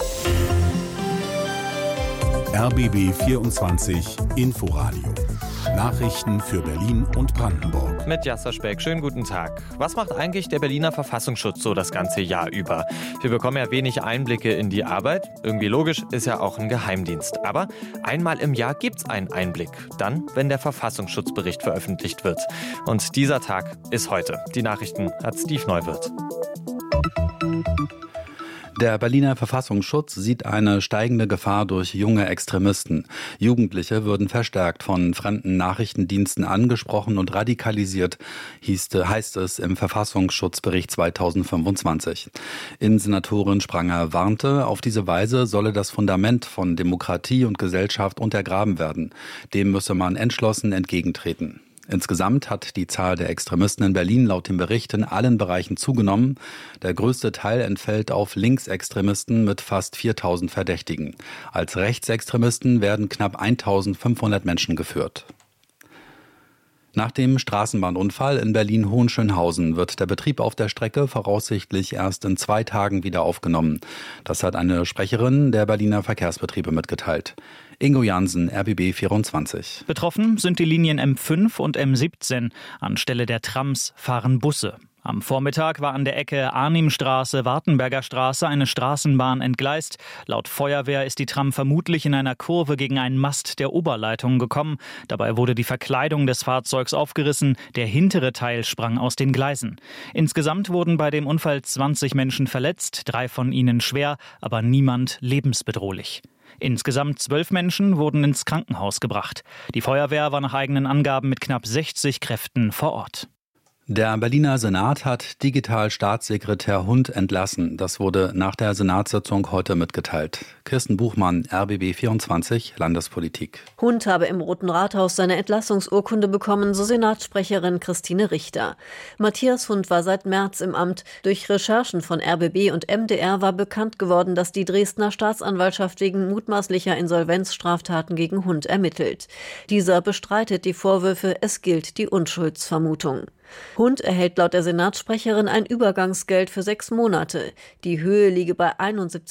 [SPEAKER 4] RBB 24 Inforadio. Nachrichten für Berlin und Brandenburg.
[SPEAKER 10] Mit Jasser Speck, schönen guten Tag. Was macht eigentlich der Berliner Verfassungsschutz so das ganze Jahr über? Wir bekommen ja wenig Einblicke in die Arbeit. Irgendwie logisch, ist ja auch ein Geheimdienst. Aber einmal im Jahr gibt's einen Einblick. Dann, wenn der Verfassungsschutzbericht veröffentlicht wird. Und dieser Tag ist heute. Die Nachrichten hat Steve Neuwirth.
[SPEAKER 2] Der Berliner Verfassungsschutz sieht eine steigende Gefahr durch junge Extremisten. Jugendliche würden verstärkt von fremden Nachrichtendiensten angesprochen und radikalisiert, heißt es im Verfassungsschutzbericht 2025. Innensenatorin Spranger warnte, auf diese Weise solle das Fundament von Demokratie und Gesellschaft untergraben werden. Dem müsse man entschlossen entgegentreten. Insgesamt hat die Zahl der Extremisten in Berlin laut dem Bericht in allen Bereichen zugenommen. Der größte Teil entfällt auf Linksextremisten mit fast 4.000 Verdächtigen. Als Rechtsextremisten werden knapp 1.500 Menschen geführt. Nach dem Straßenbahnunfall in Berlin-Hohenschönhausen wird der Betrieb auf der Strecke voraussichtlich erst in 2 Tagen wieder aufgenommen. Das hat eine Sprecherin der Berliner Verkehrsbetriebe mitgeteilt. Ingo Jansen, RBB 24.
[SPEAKER 5] Betroffen sind die Linien M5 und M17. Anstelle der Trams fahren Busse. Am Vormittag war an der Ecke Arnimstraße-Wartenberger Straße eine Straßenbahn entgleist. Laut Feuerwehr ist die Tram vermutlich in einer Kurve gegen einen Mast der Oberleitung gekommen. Dabei wurde die Verkleidung des Fahrzeugs aufgerissen. Der hintere Teil sprang aus den Gleisen. Insgesamt wurden bei dem Unfall 20 Menschen verletzt, 3 von ihnen schwer, aber niemand lebensbedrohlich. Insgesamt 12 Menschen wurden ins Krankenhaus gebracht. Die Feuerwehr war nach eigenen Angaben mit knapp 60 Kräften vor Ort.
[SPEAKER 2] Der Berliner Senat hat Digital-Staatssekretär Hund entlassen. Das wurde nach der Senatssitzung heute mitgeteilt. Kirsten Buchmann, RBB 24, Landespolitik.
[SPEAKER 24] Hund habe im Roten Rathaus seine Entlassungsurkunde bekommen, so Senatssprecherin Christine Richter. Matthias Hund war seit März im Amt. Durch Recherchen von RBB und MDR war bekannt geworden, dass die Dresdner Staatsanwaltschaft wegen mutmaßlicher Insolvenzstraftaten gegen Hund ermittelt. Dieser bestreitet die Vorwürfe, es gilt die Unschuldsvermutung. Hund erhält laut der Senatssprecherin ein Übergangsgeld für 6 Monate. Die Höhe liege bei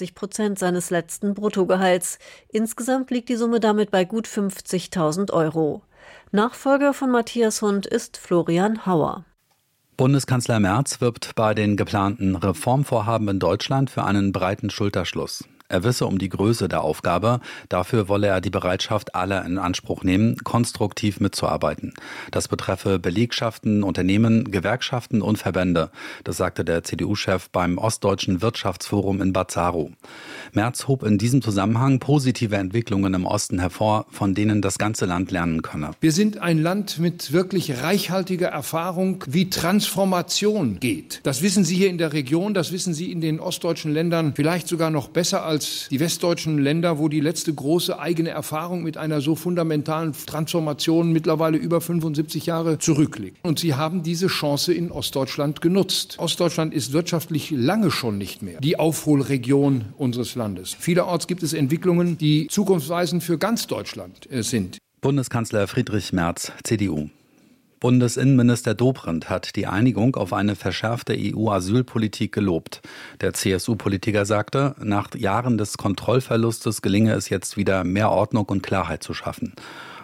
[SPEAKER 24] 71% seines letzten Bruttogehalts. Insgesamt liegt die Summe damit bei gut 50.000 €. Nachfolger von Matthias Hund ist Florian Hauer.
[SPEAKER 2] Bundeskanzler Merz wirbt bei den geplanten Reformvorhaben in Deutschland für einen breiten Schulterschluss. Er wisse um die Größe der Aufgabe. Dafür wolle er die Bereitschaft aller in Anspruch nehmen, konstruktiv mitzuarbeiten. Das betreffe Belegschaften, Unternehmen, Gewerkschaften und Verbände. Das sagte der CDU-Chef beim Ostdeutschen Wirtschaftsforum in Bad Saro. Merz hob in diesem Zusammenhang positive Entwicklungen im Osten hervor, von denen das ganze Land lernen könne.
[SPEAKER 25] Wir sind ein Land mit wirklich reichhaltiger Erfahrung, wie Transformation geht. Das wissen Sie hier in der Region, das wissen Sie in den ostdeutschen Ländern vielleicht sogar noch besser als die westdeutschen Länder, wo die letzte große eigene Erfahrung mit einer so fundamentalen Transformation mittlerweile über 75 Jahre zurückliegt. Und sie haben diese Chance in Ostdeutschland genutzt. Ostdeutschland ist wirtschaftlich lange schon nicht mehr die Aufholregion unseres Landes. Vielerorts gibt es Entwicklungen, die zukunftsweisend für ganz Deutschland sind.
[SPEAKER 2] Bundeskanzler Friedrich Merz, CDU. Bundesinnenminister Dobrindt hat die Einigung auf eine verschärfte EU-Asylpolitik gelobt. Der CSU-Politiker sagte, nach Jahren des Kontrollverlustes gelinge es jetzt wieder, mehr Ordnung und Klarheit zu schaffen.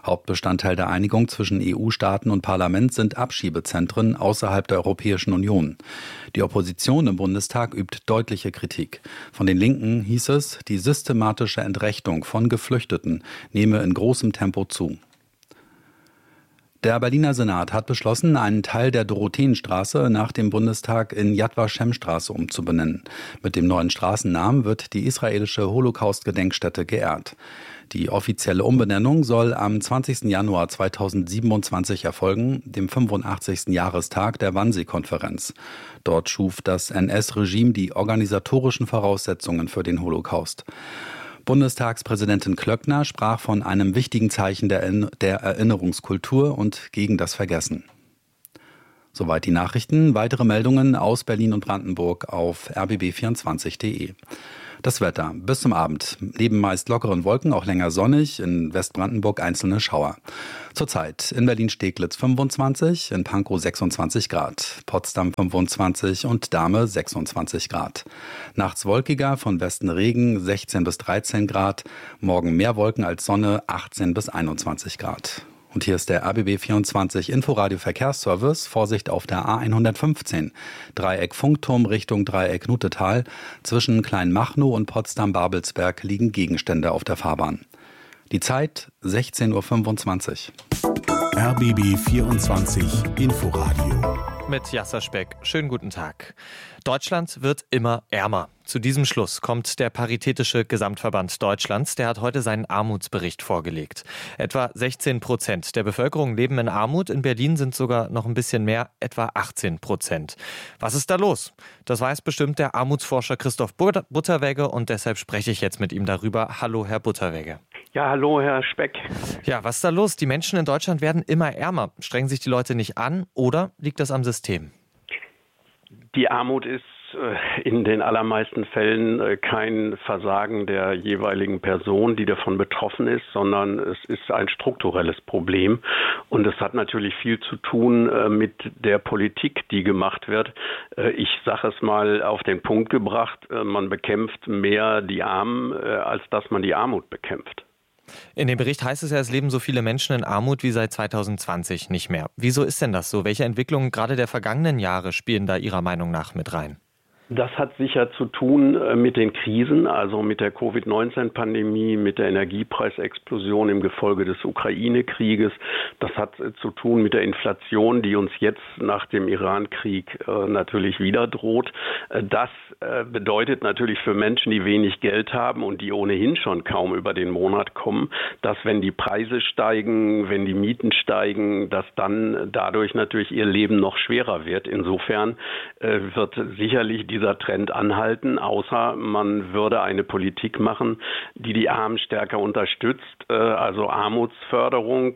[SPEAKER 2] Hauptbestandteil der Einigung zwischen EU-Staaten und Parlament sind Abschiebezentren außerhalb der Europäischen Union. Die Opposition im Bundestag übt deutliche Kritik. Von den Linken hieß es, die systematische Entrechtung von Geflüchteten nehme in großem Tempo zu. Der Berliner Senat hat beschlossen, einen Teil der Dorotheenstraße nach dem Bundestag in Yad Vashem-Straße umzubenennen. Mit dem neuen Straßennamen wird die israelische Holocaust-Gedenkstätte geehrt. Die offizielle Umbenennung soll am 20. Januar 2027 erfolgen, dem 85. Jahrestag der Wannsee-Konferenz. Dort schuf das NS-Regime die organisatorischen Voraussetzungen für den Holocaust. Bundestagspräsidentin Klöckner sprach von einem wichtigen Zeichen der Erinnerungskultur und gegen das Vergessen. Soweit die Nachrichten. Weitere Meldungen aus Berlin und Brandenburg auf rbb24.de. Das Wetter. Bis zum Abend. Neben meist lockeren Wolken auch länger sonnig, in Westbrandenburg einzelne Schauer. Zurzeit in Berlin-Steglitz 25, in Pankow 26 Grad, Potsdam 25 und Dahme 26 Grad. Nachts wolkiger, von Westen Regen 16 bis 13 Grad, morgen mehr Wolken als Sonne 18 bis 21 Grad. Und hier ist der RBB24 Inforadio Verkehrsservice. Vorsicht auf der A115. Dreieck Funkturm Richtung Dreieck Nutetal. Zwischen Kleinmachnow und Potsdam-Babelsberg liegen Gegenstände auf der Fahrbahn. Die Zeit 16.25 Uhr.
[SPEAKER 4] RBB24 Inforadio.
[SPEAKER 10] Mit Jasser Speck. Schönen guten Tag. Deutschland wird immer ärmer. Zu diesem Schluss kommt der Paritätische Gesamtverband Deutschlands. Der hat heute seinen Armutsbericht vorgelegt. Etwa 16% der Bevölkerung leben in Armut. In Berlin sind sogar noch ein bisschen mehr, etwa 18%. Was ist da los? Das weiß bestimmt der Armutsforscher Christoph Butterwegge und deshalb spreche ich jetzt mit ihm darüber. Hallo, Herr Butterwegge.
[SPEAKER 3] Ja, hallo, Herr Speck.
[SPEAKER 10] Ja, was ist da los? Die Menschen in Deutschland werden immer ärmer. Strengen sich die Leute nicht an oder liegt das am System?
[SPEAKER 3] Die Armut ist in den allermeisten Fällen kein Versagen der jeweiligen Person, die davon betroffen ist, sondern es ist ein strukturelles Problem. Und es hat natürlich viel zu tun mit der Politik, die gemacht wird. Ich sage es mal auf den Punkt gebracht, man bekämpft mehr die Armen, als dass man die Armut bekämpft.
[SPEAKER 10] In dem Bericht heißt es ja, es leben so viele Menschen in Armut wie seit 2020 nicht mehr. Wieso ist denn das so? Welche Entwicklungen gerade der vergangenen Jahre spielen da Ihrer Meinung nach mit rein?
[SPEAKER 3] Das hat sicher zu tun mit den Krisen, also mit der Covid-19-Pandemie, mit der Energiepreisexplosion im Gefolge des Ukraine-Krieges. Das hat zu tun mit der Inflation, die uns jetzt nach dem Iran-Krieg natürlich wieder droht. Das bedeutet natürlich für Menschen, die wenig Geld haben und die ohnehin schon kaum über den Monat kommen, dass wenn die Preise steigen, wenn die Mieten steigen, dass dann dadurch natürlich ihr Leben noch schwerer wird. Insofern wird sicherlich dieser Trend anhalten, außer man würde eine Politik machen, die die Armen stärker unterstützt. Also Armutsförderung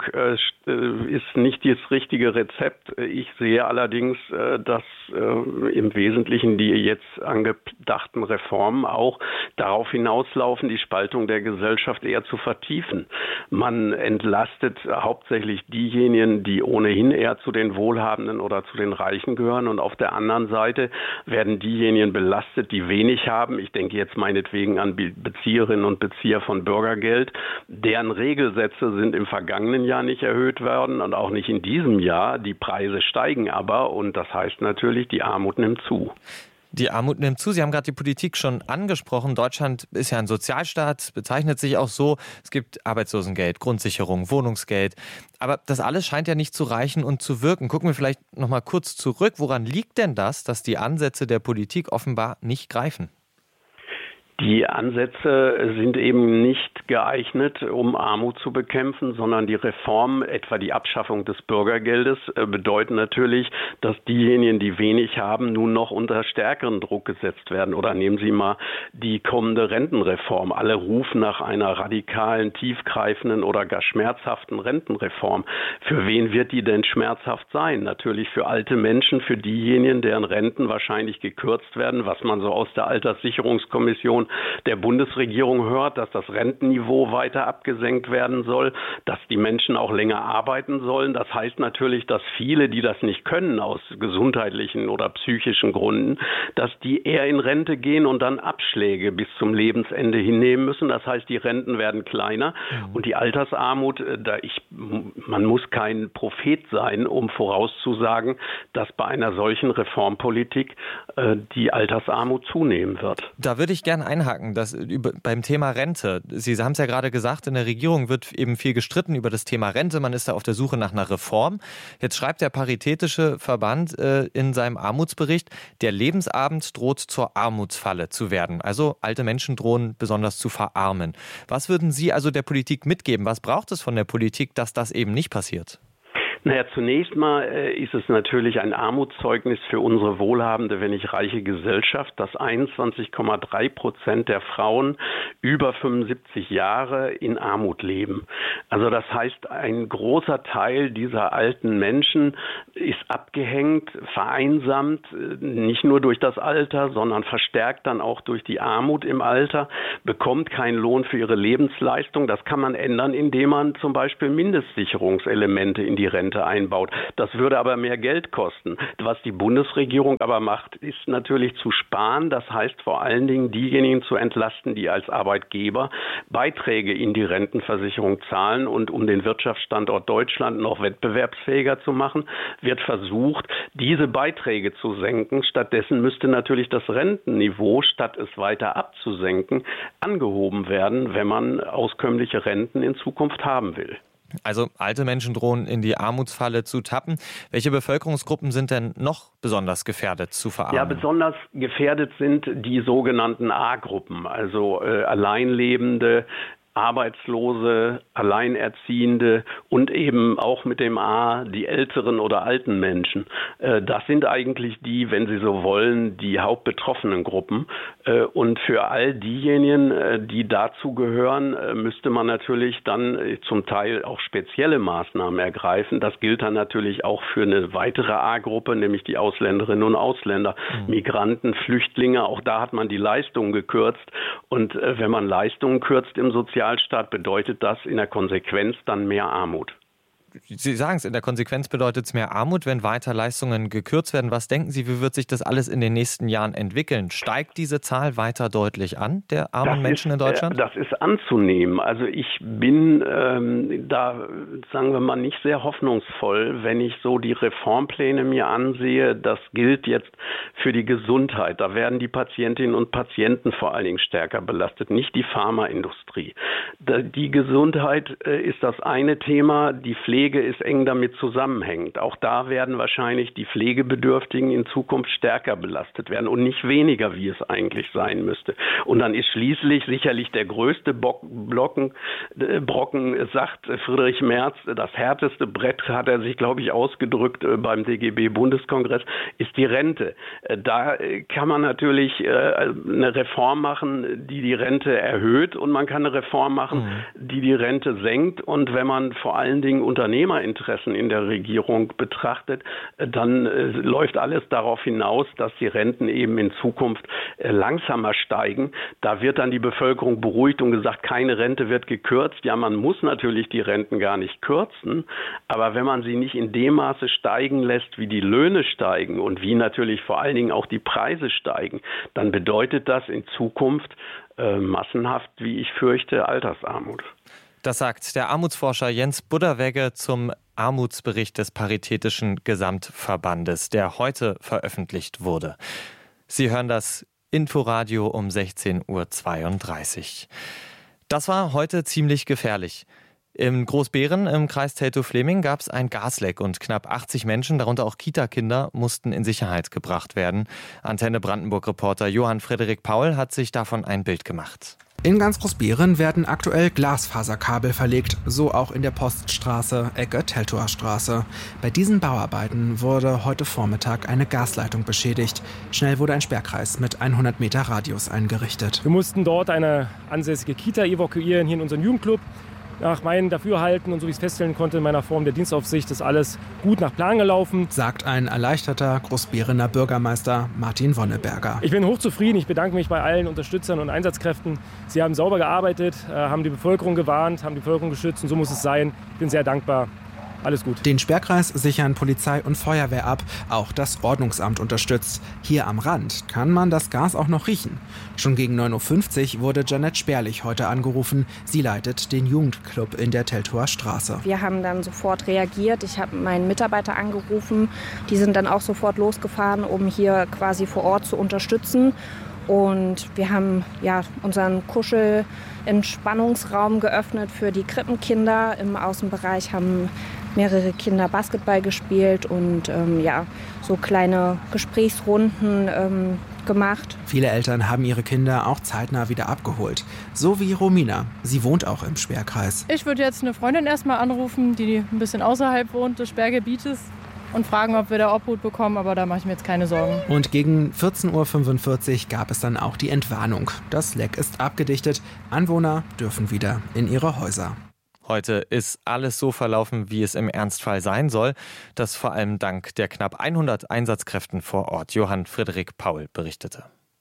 [SPEAKER 3] ist nicht das richtige Rezept. Ich sehe allerdings, dass im Wesentlichen die jetzt angedachten Reformen auch darauf hinauslaufen, die Spaltung der Gesellschaft eher zu vertiefen. Man entlastet hauptsächlich diejenigen, die ohnehin eher zu den Wohlhabenden oder zu den Reichen gehören, und auf der anderen Seite werden diejenigen belastet, die wenig haben. Ich denke jetzt meinetwegen an Bezieherinnen und Bezieher von Bürgergeld, deren Regelsätze sind im vergangenen Jahr nicht erhöht worden und auch nicht in diesem Jahr. Die Preise steigen aber, und das heißt natürlich, die Armut nimmt zu.
[SPEAKER 10] Die Armut nimmt zu. Sie haben gerade die Politik schon angesprochen. Deutschland ist ja ein Sozialstaat, bezeichnet sich auch so. Es gibt Arbeitslosengeld, Grundsicherung, Wohnungsgeld. Aber das alles scheint ja nicht zu reichen und zu wirken. Gucken wir vielleicht noch mal kurz zurück. Woran liegt denn das, dass die Ansätze der Politik offenbar nicht greifen?
[SPEAKER 3] Die Ansätze sind eben nicht geeignet, um Armut zu bekämpfen, sondern die Reform, etwa die Abschaffung des Bürgergeldes, bedeuten natürlich, dass diejenigen, die wenig haben, nun noch unter stärkeren Druck gesetzt werden. Oder nehmen Sie mal die kommende Rentenreform. Alle rufen nach einer radikalen, tiefgreifenden oder gar schmerzhaften Rentenreform. Für wen wird die denn schmerzhaft sein? Natürlich für alte Menschen, für diejenigen, deren Renten wahrscheinlich gekürzt werden, was man so aus der Alterssicherungskommission von der Bundesregierung hört, dass das Rentenniveau weiter abgesenkt werden soll, dass die Menschen auch länger arbeiten sollen. Das heißt natürlich, dass viele, die das nicht können aus gesundheitlichen oder psychischen Gründen, dass die eher in Rente gehen und dann Abschläge bis zum Lebensende hinnehmen müssen. Das heißt, die Renten werden kleiner und die Altersarmut, man muss kein Prophet sein, um vorauszusagen, dass bei einer solchen Reformpolitik die Altersarmut zunehmen wird.
[SPEAKER 10] Da würde ich gerne einhaken, beim Thema Rente. Sie haben es ja gerade gesagt, in der Regierung wird eben viel gestritten über das Thema Rente. Man ist da auf der Suche nach einer Reform. Jetzt schreibt der Paritätische Verband in seinem Armutsbericht, der Lebensabend droht zur Armutsfalle zu werden. Also alte Menschen drohen besonders zu verarmen. Was würden Sie also der Politik mitgeben? Was braucht es von der Politik, dass das eben nicht passiert?
[SPEAKER 3] Naja, zunächst mal ist es natürlich ein Armutszeugnis für unsere wohlhabende, wenn nicht reiche Gesellschaft, dass 21,3% der Frauen über 75 Jahre in Armut leben. Also das heißt, ein großer Teil dieser alten Menschen ist abgehängt, vereinsamt, nicht nur durch das Alter, sondern verstärkt dann auch durch die Armut im Alter, bekommt keinen Lohn für ihre Lebensleistung. Das kann man ändern, indem man zum Beispiel Mindestsicherungselemente in die Rente einbaut. Das würde aber mehr Geld kosten. Was die Bundesregierung aber macht, ist natürlich zu sparen. Das heißt vor allen Dingen diejenigen zu entlasten, die als Arbeitgeber Beiträge in die Rentenversicherung zahlen. Und um den Wirtschaftsstandort Deutschland noch wettbewerbsfähiger zu machen, wird versucht, diese Beiträge zu senken. Stattdessen müsste natürlich das Rentenniveau, statt es weiter abzusenken, angehoben werden, wenn man auskömmliche Renten in Zukunft haben will.
[SPEAKER 10] Also alte Menschen drohen in die Armutsfalle zu tappen. Welche Bevölkerungsgruppen sind denn noch besonders gefährdet zu verarmen?
[SPEAKER 3] Ja, besonders gefährdet sind die sogenannten A-Gruppen, also Alleinlebende, Arbeitslose, Alleinerziehende und eben auch mit dem A die älteren oder alten Menschen. Das sind eigentlich die, wenn Sie so wollen, die hauptbetroffenen Gruppen. Und für all diejenigen, die dazu gehören, müsste man natürlich dann zum Teil auch spezielle Maßnahmen ergreifen. Das gilt dann natürlich auch für eine weitere A-Gruppe, nämlich die Ausländerinnen und Ausländer, Migranten, Flüchtlinge. Auch da hat man die Leistungen gekürzt. Und wenn man Leistungen kürzt im Sozialstaat, bedeutet das in der Konsequenz dann mehr Armut.
[SPEAKER 10] Sie sagen es, in der Konsequenz bedeutet es mehr Armut, wenn weiter Leistungen gekürzt werden. Was denken Sie, wie wird sich das alles in den nächsten Jahren entwickeln? Steigt diese Zahl weiter deutlich an, der armen Menschen in Deutschland?
[SPEAKER 3] Das ist anzunehmen. Also ich bin da, sagen wir mal, nicht sehr hoffnungsvoll, wenn ich so die Reformpläne mir ansehe. Das gilt jetzt für die Gesundheit. Da werden die Patientinnen und Patienten vor allen Dingen stärker belastet, nicht die Pharmaindustrie. Die Gesundheit ist das eine Thema, die Pflege ist eng damit zusammenhängend. Auch da werden wahrscheinlich die Pflegebedürftigen in Zukunft stärker belastet werden und nicht weniger, wie es eigentlich sein müsste. Und dann ist schließlich sicherlich der größte Brocken, sagt Friedrich Merz, das härteste Brett, hat er sich, glaube ich, ausgedrückt beim DGB-Bundeskongress, ist die Rente. Da kann man natürlich eine Reform machen, die die Rente erhöht, und man kann eine Reform machen, die die Rente senkt. Und wenn man vor allen Dingen Unternehmerinteressen in der Regierung betrachtet, dann läuft alles darauf hinaus, dass die Renten eben in Zukunft langsamer steigen. Da wird dann die Bevölkerung beruhigt und gesagt, keine Rente wird gekürzt. Ja, man muss natürlich die Renten gar nicht kürzen, aber wenn man sie nicht in dem Maße steigen lässt, wie die Löhne steigen und wie natürlich vor allen Dingen auch die Preise steigen, dann bedeutet das in Zukunft massenhaft, wie ich fürchte, Altersarmut.
[SPEAKER 10] Das sagt der Armutsforscher Jens Budderwegge zum Armutsbericht des Paritätischen Gesamtverbandes, der heute veröffentlicht wurde. Sie hören das Inforadio um 16:32 Uhr. Das war heute ziemlich gefährlich. In Großbeeren im Kreis Teltow-Fleming gab es ein Gasleck und knapp 80 Menschen, darunter auch Kita-Kinder, mussten in Sicherheit gebracht werden. Antenne Brandenburg-Reporter Johann Frederik Paul hat sich davon ein Bild gemacht.
[SPEAKER 6] In ganz Großbeeren werden aktuell Glasfaserkabel verlegt, so auch in der Poststraße, Ecke Teltower Straße. Bei diesen Bauarbeiten wurde heute Vormittag eine Gasleitung beschädigt. Schnell wurde ein Sperrkreis mit 100 Meter Radius eingerichtet.
[SPEAKER 7] Wir mussten dort eine ansässige Kita evakuieren, hier in unseren Jugendclub. nach meinem Dafürhalten und so wie ich es feststellen konnte in meiner Form der Dienstaufsicht ist alles gut nach Plan gelaufen.
[SPEAKER 6] Sagt ein erleichterter Großberener Bürgermeister Martin Wonneberger.
[SPEAKER 7] Ich bin hochzufrieden. Ich bedanke mich bei allen Unterstützern und Einsatzkräften. Sie haben sauber gearbeitet, haben die Bevölkerung gewarnt, haben die Bevölkerung geschützt und so muss es sein. Ich bin sehr dankbar. Alles gut.
[SPEAKER 6] Den Sperrkreis sichern Polizei und Feuerwehr ab. Auch das Ordnungsamt unterstützt. Hier am Rand kann man das Gas auch noch riechen. Schon gegen 9.50 Uhr wurde Janette Sperlich heute angerufen. Sie leitet den Jugendclub in der Teltower Straße.
[SPEAKER 9] Wir haben dann sofort reagiert. Ich habe meinen Mitarbeiter angerufen. Die sind dann auch sofort losgefahren, um hier quasi vor Ort zu unterstützen. Und wir haben unseren Kuschel-Entspannungsraum geöffnet für die Krippenkinder. Im Außenbereich haben mehrere Kinder Basketball gespielt und so kleine Gesprächsrunden gemacht.
[SPEAKER 6] Viele Eltern haben ihre Kinder auch zeitnah wieder abgeholt. So wie Romina. Sie wohnt auch im Sperrkreis.
[SPEAKER 11] Ich würde jetzt eine Freundin erstmal anrufen, die ein bisschen außerhalb wohnt des Sperrgebietes. Und fragen, ob wir da Obhut bekommen, aber da mache ich mir jetzt keine Sorgen.
[SPEAKER 6] Und gegen 14.45 Uhr gab es dann auch die Entwarnung. Das Leck ist abgedichtet. Anwohner dürfen wieder in ihre Häuser.
[SPEAKER 10] Heute ist alles so verlaufen, wie es im Ernstfall sein soll. Das vor allem dank der knapp 100 Einsatzkräften vor Ort. Johann Friedrich Paul berichtete.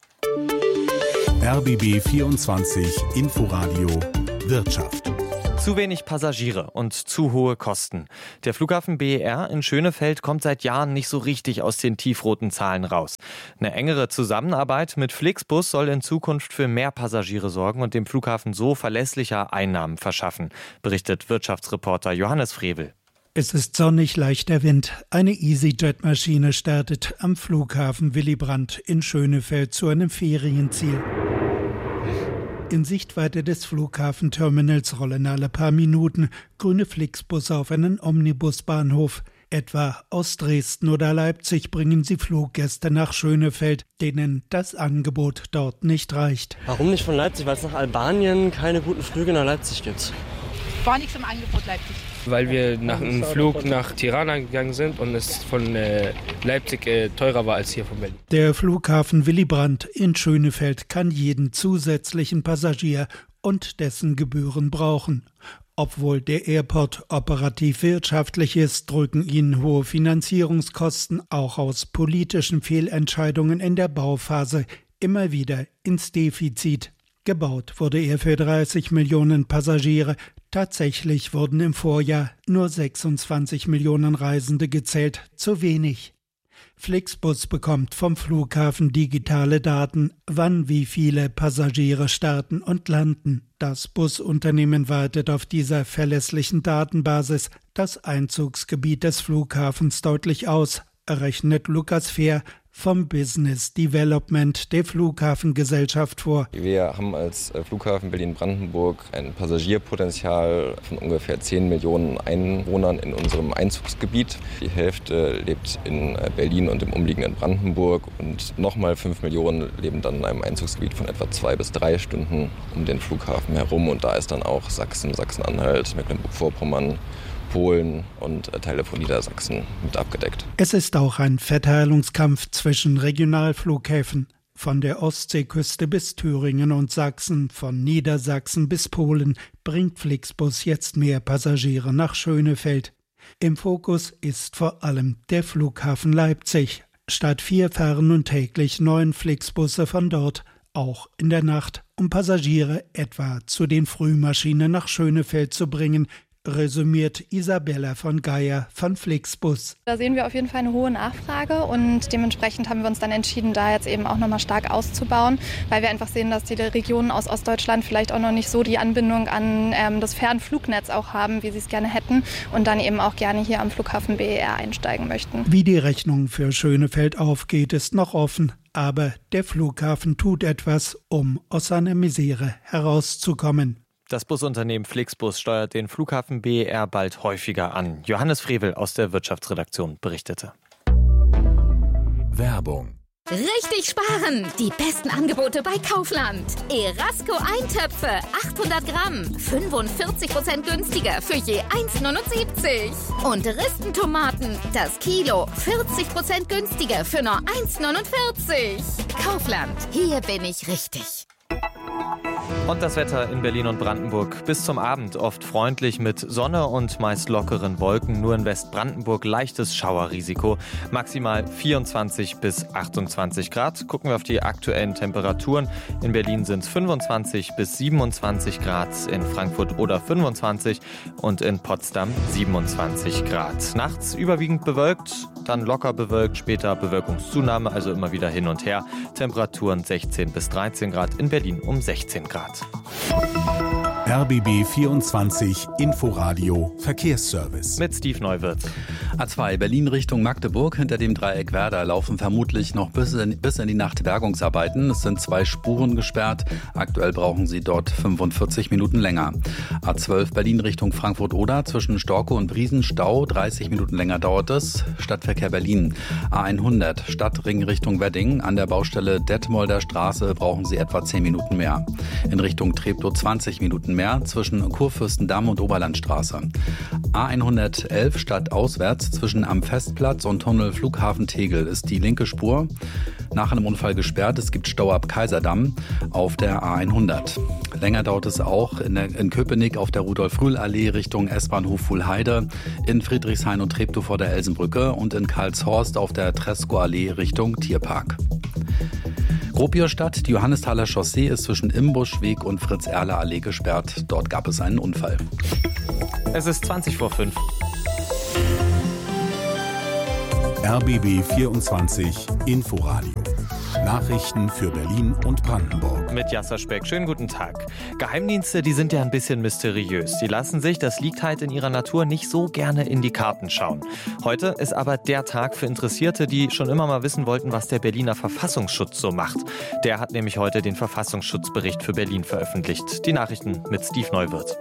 [SPEAKER 4] RBB 24 Inforadio Wirtschaft.
[SPEAKER 10] Zu wenig Passagiere und zu hohe Kosten. Der Flughafen BER in Schönefeld kommt seit Jahren nicht so richtig aus den tiefroten Zahlen raus. Eine engere Zusammenarbeit mit Flixbus soll in Zukunft für mehr Passagiere sorgen und dem Flughafen so verlässlicher Einnahmen verschaffen, berichtet Wirtschaftsreporter Johannes Frevel.
[SPEAKER 12] Es ist sonnig, leichter Wind. Eine EasyJet-Maschine startet am Flughafen Willy Brandt in Schönefeld zu einem Ferienziel. In Sichtweite des Flughafenterminals rollen alle paar Minuten grüne Flixbusse auf einen Omnibusbahnhof. Etwa aus Dresden oder Leipzig bringen sie Fluggäste nach Schönefeld, denen das Angebot dort nicht reicht.
[SPEAKER 13] Warum nicht von Leipzig? Weil es nach Albanien keine guten Flüge nach Leipzig gibt.
[SPEAKER 26] War nichts im Angebot Leipzig.
[SPEAKER 27] Weil wir nach einem Flug nach Tirana gegangen sind und es von Leipzig teurer war als hier von Berlin.
[SPEAKER 12] Der Flughafen Willy Brandt in Schönefeld kann jeden zusätzlichen Passagier und dessen Gebühren brauchen. Obwohl der Airport operativ wirtschaftlich ist, drücken ihn hohe Finanzierungskosten auch aus politischen Fehlentscheidungen in der Bauphase immer wieder ins Defizit. Gebaut wurde er für 30 Millionen Passagiere. Tatsächlich wurden im Vorjahr nur 26 Millionen Reisende gezählt, zu wenig. Flixbus bekommt vom Flughafen digitale Daten, wann wie viele Passagiere starten und landen. Das Busunternehmen weitet auf dieser verlässlichen Datenbasis das Einzugsgebiet des Flughafens deutlich aus, rechnet Lukas Fehr vom Business Development der Flughafengesellschaft vor.
[SPEAKER 28] Wir haben als Flughafen Berlin-Brandenburg ein Passagierpotenzial von ungefähr 10 Millionen Einwohnern in unserem Einzugsgebiet. Die Hälfte lebt in Berlin und im umliegenden Brandenburg und nochmal 5 Millionen leben dann in einem Einzugsgebiet von etwa 2 bis 3 Stunden um den Flughafen herum. Und da ist dann auch Sachsen, Sachsen-Anhalt, Mecklenburg-Vorpommern, Polen und Teile von Niedersachsen mit abgedeckt.
[SPEAKER 12] Es ist auch ein Verteilungskampf zwischen Regionalflughäfen. Von der Ostseeküste bis Thüringen und Sachsen, von Niedersachsen bis Polen bringt Flixbus jetzt mehr Passagiere nach Schönefeld. Im Fokus ist vor allem der Flughafen Leipzig. Statt 4 fahren nun täglich 9 Flixbusse von dort, auch in der Nacht, um Passagiere etwa zu den Frühmaschinen nach Schönefeld zu bringen, resümiert Isabella von Geier von Flixbus.
[SPEAKER 26] Da sehen wir auf jeden Fall eine hohe Nachfrage und dementsprechend haben wir uns dann entschieden, da jetzt eben auch nochmal stark auszubauen, weil wir einfach sehen, dass die Regionen aus Ostdeutschland vielleicht auch noch nicht so die Anbindung an das Fernflugnetz auch haben, wie sie es gerne hätten und dann eben auch gerne hier am Flughafen BER einsteigen möchten.
[SPEAKER 12] Wie die Rechnung für Schönefeld aufgeht, ist noch offen. Aber der Flughafen tut etwas, um aus seiner Misere herauszukommen.
[SPEAKER 10] Das Busunternehmen Flixbus steuert den Flughafen BER bald häufiger an. Johannes Frevel aus der Wirtschaftsredaktion berichtete.
[SPEAKER 4] Werbung.
[SPEAKER 29] Richtig sparen! Die besten Angebote bei Kaufland. Erasco Eintöpfe, 800 Gramm, 45% günstiger für je 1,79. Und Ristentomaten, das Kilo, 40% günstiger für nur 1,49. Kaufland, hier bin ich richtig.
[SPEAKER 10] Und das Wetter in Berlin und Brandenburg bis zum Abend oft freundlich mit Sonne und meist lockeren Wolken. Nur in Westbrandenburg leichtes Schauerrisiko. Maximal 24 bis 28 Grad. Gucken wir auf die aktuellen Temperaturen. In Berlin sind es 25 bis 27 Grad, in Frankfurt oder 25 und in Potsdam 27 Grad. Nachts überwiegend bewölkt, dann locker bewölkt, später Bewölkungszunahme, also immer wieder hin und her. Temperaturen 16 bis 13 Grad, in Berlin um 16 Grad.
[SPEAKER 4] RBB 24 Inforadio Verkehrsservice.
[SPEAKER 10] Mit Steve Neuwirth.
[SPEAKER 2] A2 Berlin Richtung Magdeburg. Hinter dem Dreieck Werder laufen vermutlich noch bis in die Nacht Bergungsarbeiten. Es sind 2 Spuren gesperrt. Aktuell brauchen sie dort 45 Minuten länger. A12 Berlin Richtung Frankfurt-Oder. Zwischen Storkow und Briesen Stau. 30 Minuten länger dauert es. Stadtverkehr Berlin. A100 Stadtring Richtung Wedding. An der Baustelle Detmolder Straße brauchen sie etwa 10 Minuten mehr. In Richtung Treptow 20 Minuten mehr zwischen Kurfürstendamm und Oberlandstraße. A111 stadtauswärts zwischen am Festplatz und Tunnel Flughafen Tegel ist die linke Spur nach einem Unfall gesperrt. Es gibt Stau ab Kaiserdamm auf der A100. Länger dauert es auch in Köpenick auf der Rudolf-Rühl-Allee Richtung S-Bahnhof Fuhlheide, in Friedrichshain und Treptow vor der Elsenbrücke und in Karlshorst auf der Tresco-Allee Richtung Tierpark. Gropiusstadt, die Johannesthaler Chaussee ist zwischen Imbuschweg und Fritz-Erler-Allee gesperrt. Dort gab es einen Unfall.
[SPEAKER 10] Es ist 20 vor 5.
[SPEAKER 4] RBB 24 Inforadio. Nachrichten für Berlin und Brandenburg.
[SPEAKER 10] Mit Jasser Speck. Schönen guten Tag. Geheimdienste, die sind ja ein bisschen mysteriös. Die lassen sich, das liegt halt in ihrer Natur, nicht so gerne in die Karten schauen. Heute ist aber der Tag für Interessierte, die schon immer mal wissen wollten, was der Berliner Verfassungsschutz so macht. Der hat nämlich heute den Verfassungsschutzbericht für Berlin veröffentlicht. Die Nachrichten mit Steve Neuwirth.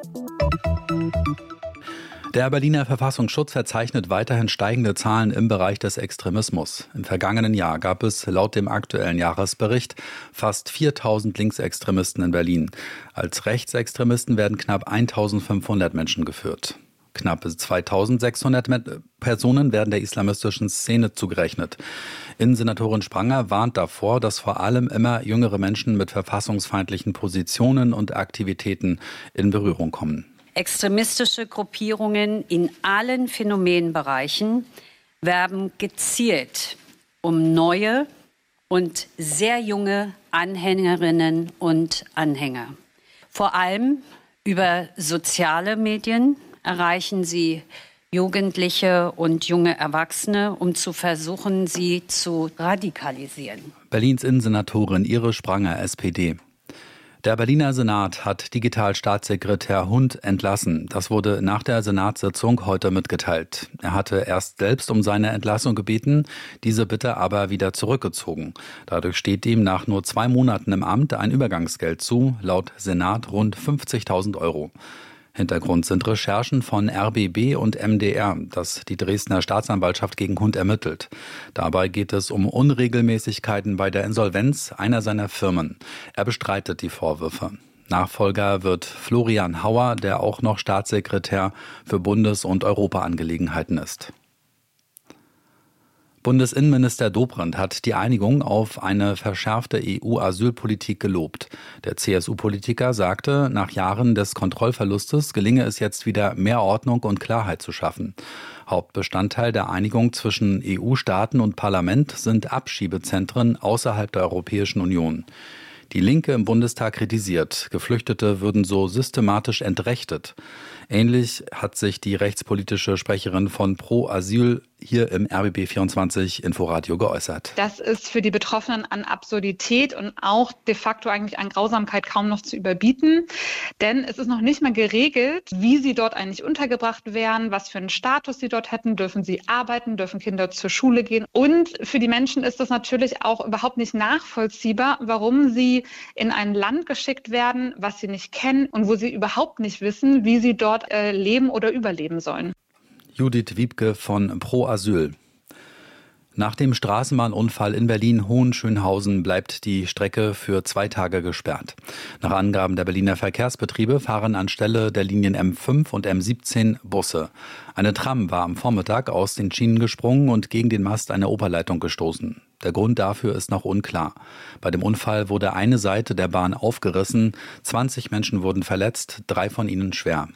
[SPEAKER 2] Der Berliner Verfassungsschutz verzeichnet weiterhin steigende Zahlen im Bereich des Extremismus. Im vergangenen Jahr gab es laut dem aktuellen Jahresbericht fast 4.000 Linksextremisten in Berlin. Als Rechtsextremisten werden knapp 1.500 Menschen geführt. Knapp 2.600 Personen werden der islamistischen Szene zugerechnet. Innensenatorin Spranger warnt davor, dass vor allem immer jüngere Menschen mit verfassungsfeindlichen Positionen und Aktivitäten in Berührung kommen.
[SPEAKER 1] Extremistische Gruppierungen in allen Phänomenbereichen werben gezielt um neue und sehr junge Anhängerinnen und Anhänger. Vor allem über soziale Medien erreichen sie Jugendliche und junge Erwachsene, um zu versuchen, sie zu radikalisieren.
[SPEAKER 2] Berlins Innensenatorin Iris Spranger, SPD. Der Berliner Senat hat Digitalstaatssekretär Hund entlassen. Das wurde nach der Senatssitzung heute mitgeteilt. Er hatte erst selbst um seine Entlassung gebeten, diese Bitte aber wieder zurückgezogen. Dadurch steht ihm nach nur 2 Monaten im Amt ein Übergangsgeld zu, laut Senat rund 50.000 Euro. Hintergrund sind Recherchen von RBB und MDR, das die Dresdner Staatsanwaltschaft gegen Hund ermittelt. Dabei geht es um Unregelmäßigkeiten bei der Insolvenz einer seiner Firmen. Er bestreitet die Vorwürfe. Nachfolger wird Florian Hauer, der auch noch Staatssekretär für Bundes- und Europaangelegenheiten ist. Bundesinnenminister Dobrindt hat die Einigung auf eine verschärfte EU-Asylpolitik gelobt. Der CSU-Politiker sagte, nach Jahren des Kontrollverlustes gelinge es jetzt wieder, mehr Ordnung und Klarheit zu schaffen. Hauptbestandteil der Einigung zwischen EU-Staaten und Parlament sind Abschiebezentren außerhalb der Europäischen Union. Die Linke im Bundestag kritisiert, Geflüchtete würden so systematisch entrechtet. Ähnlich hat sich die rechtspolitische Sprecherin von Pro Asyl hier im RBB 24 Inforadio geäußert.
[SPEAKER 14] Das ist für die Betroffenen an Absurdität und auch de facto eigentlich an Grausamkeit kaum noch zu überbieten. Denn es ist noch nicht mal geregelt, wie sie dort eigentlich untergebracht wären, was für einen Status sie dort hätten. Dürfen sie arbeiten, dürfen Kinder zur Schule gehen? Und für die Menschen ist das natürlich auch überhaupt nicht nachvollziehbar, warum sie in ein Land geschickt werden, was sie nicht kennen und wo sie überhaupt nicht wissen, wie sie dort leben oder überleben sollen.
[SPEAKER 2] Judith Wiebke von Pro Asyl. Nach dem Straßenbahnunfall in Berlin-Hohenschönhausen bleibt die Strecke für 2 Tage gesperrt. Nach Angaben der Berliner Verkehrsbetriebe fahren anstelle der Linien M5 und M17 Busse. Eine Tram war am Vormittag aus den Schienen gesprungen und gegen den Mast einer Oberleitung gestoßen. Der Grund dafür ist noch unklar. Bei dem Unfall wurde eine Seite der Bahn aufgerissen, 20 Menschen wurden verletzt, 3 von ihnen schwer.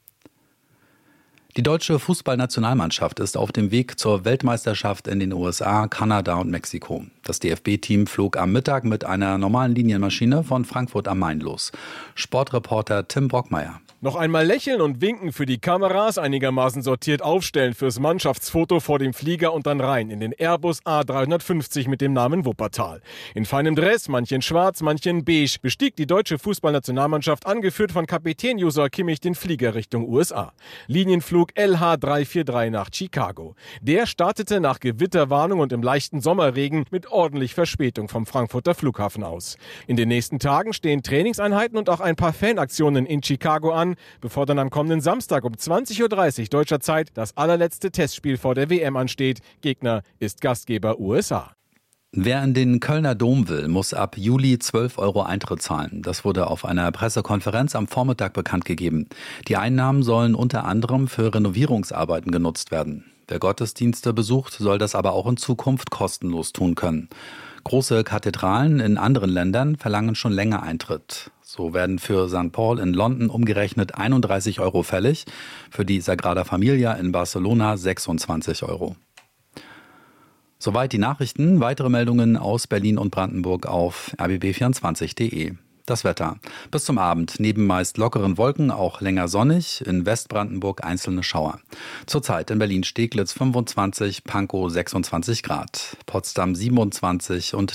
[SPEAKER 2] Die deutsche Fußballnationalmannschaft ist auf dem Weg zur Weltmeisterschaft in den USA, Kanada und Mexiko. Das DFB-Team flog am Mittag mit einer normalen Linienmaschine von Frankfurt am Main los. Sportreporter Tim Brockmeier.
[SPEAKER 15] Noch einmal lächeln und winken für die Kameras, einigermaßen sortiert aufstellen fürs Mannschaftsfoto vor dem Flieger und dann rein in den Airbus A350 mit dem Namen Wuppertal. In feinem Dress, manche in schwarz, manche in beige, bestieg die deutsche Fußballnationalmannschaft, angeführt von Kapitän Josua Kimmich, den Flieger Richtung USA. Linienflug LH343 nach Chicago. Der startete nach Gewitterwarnung und im leichten Sommerregen mit ordentlich Verspätung vom Frankfurter Flughafen aus. In den nächsten Tagen stehen Trainingseinheiten und auch ein paar Fanaktionen in Chicago an, bevor dann am kommenden Samstag um 20.30 Uhr deutscher Zeit das allerletzte Testspiel vor der WM ansteht. Gegner ist Gastgeber USA.
[SPEAKER 2] Wer in den Kölner Dom will, muss ab Juli 12 € Eintritt zahlen. Das wurde auf einer Pressekonferenz am Vormittag bekannt gegeben. Die Einnahmen sollen unter anderem für Renovierungsarbeiten genutzt werden. Wer Gottesdienste besucht, soll das aber auch in Zukunft kostenlos tun können. Große Kathedralen in anderen Ländern verlangen schon länger Eintritt. So werden für St. Paul in London umgerechnet 31 € fällig, für die Sagrada Familia in Barcelona 26 €. Soweit die Nachrichten. Weitere Meldungen aus Berlin und Brandenburg auf rbb24.de. Das Wetter. Bis zum Abend neben meist lockeren Wolken auch länger sonnig, in Westbrandenburg einzelne Schauer. Zurzeit in Berlin-Steglitz 25, Pankow 26 Grad, Potsdam 27 und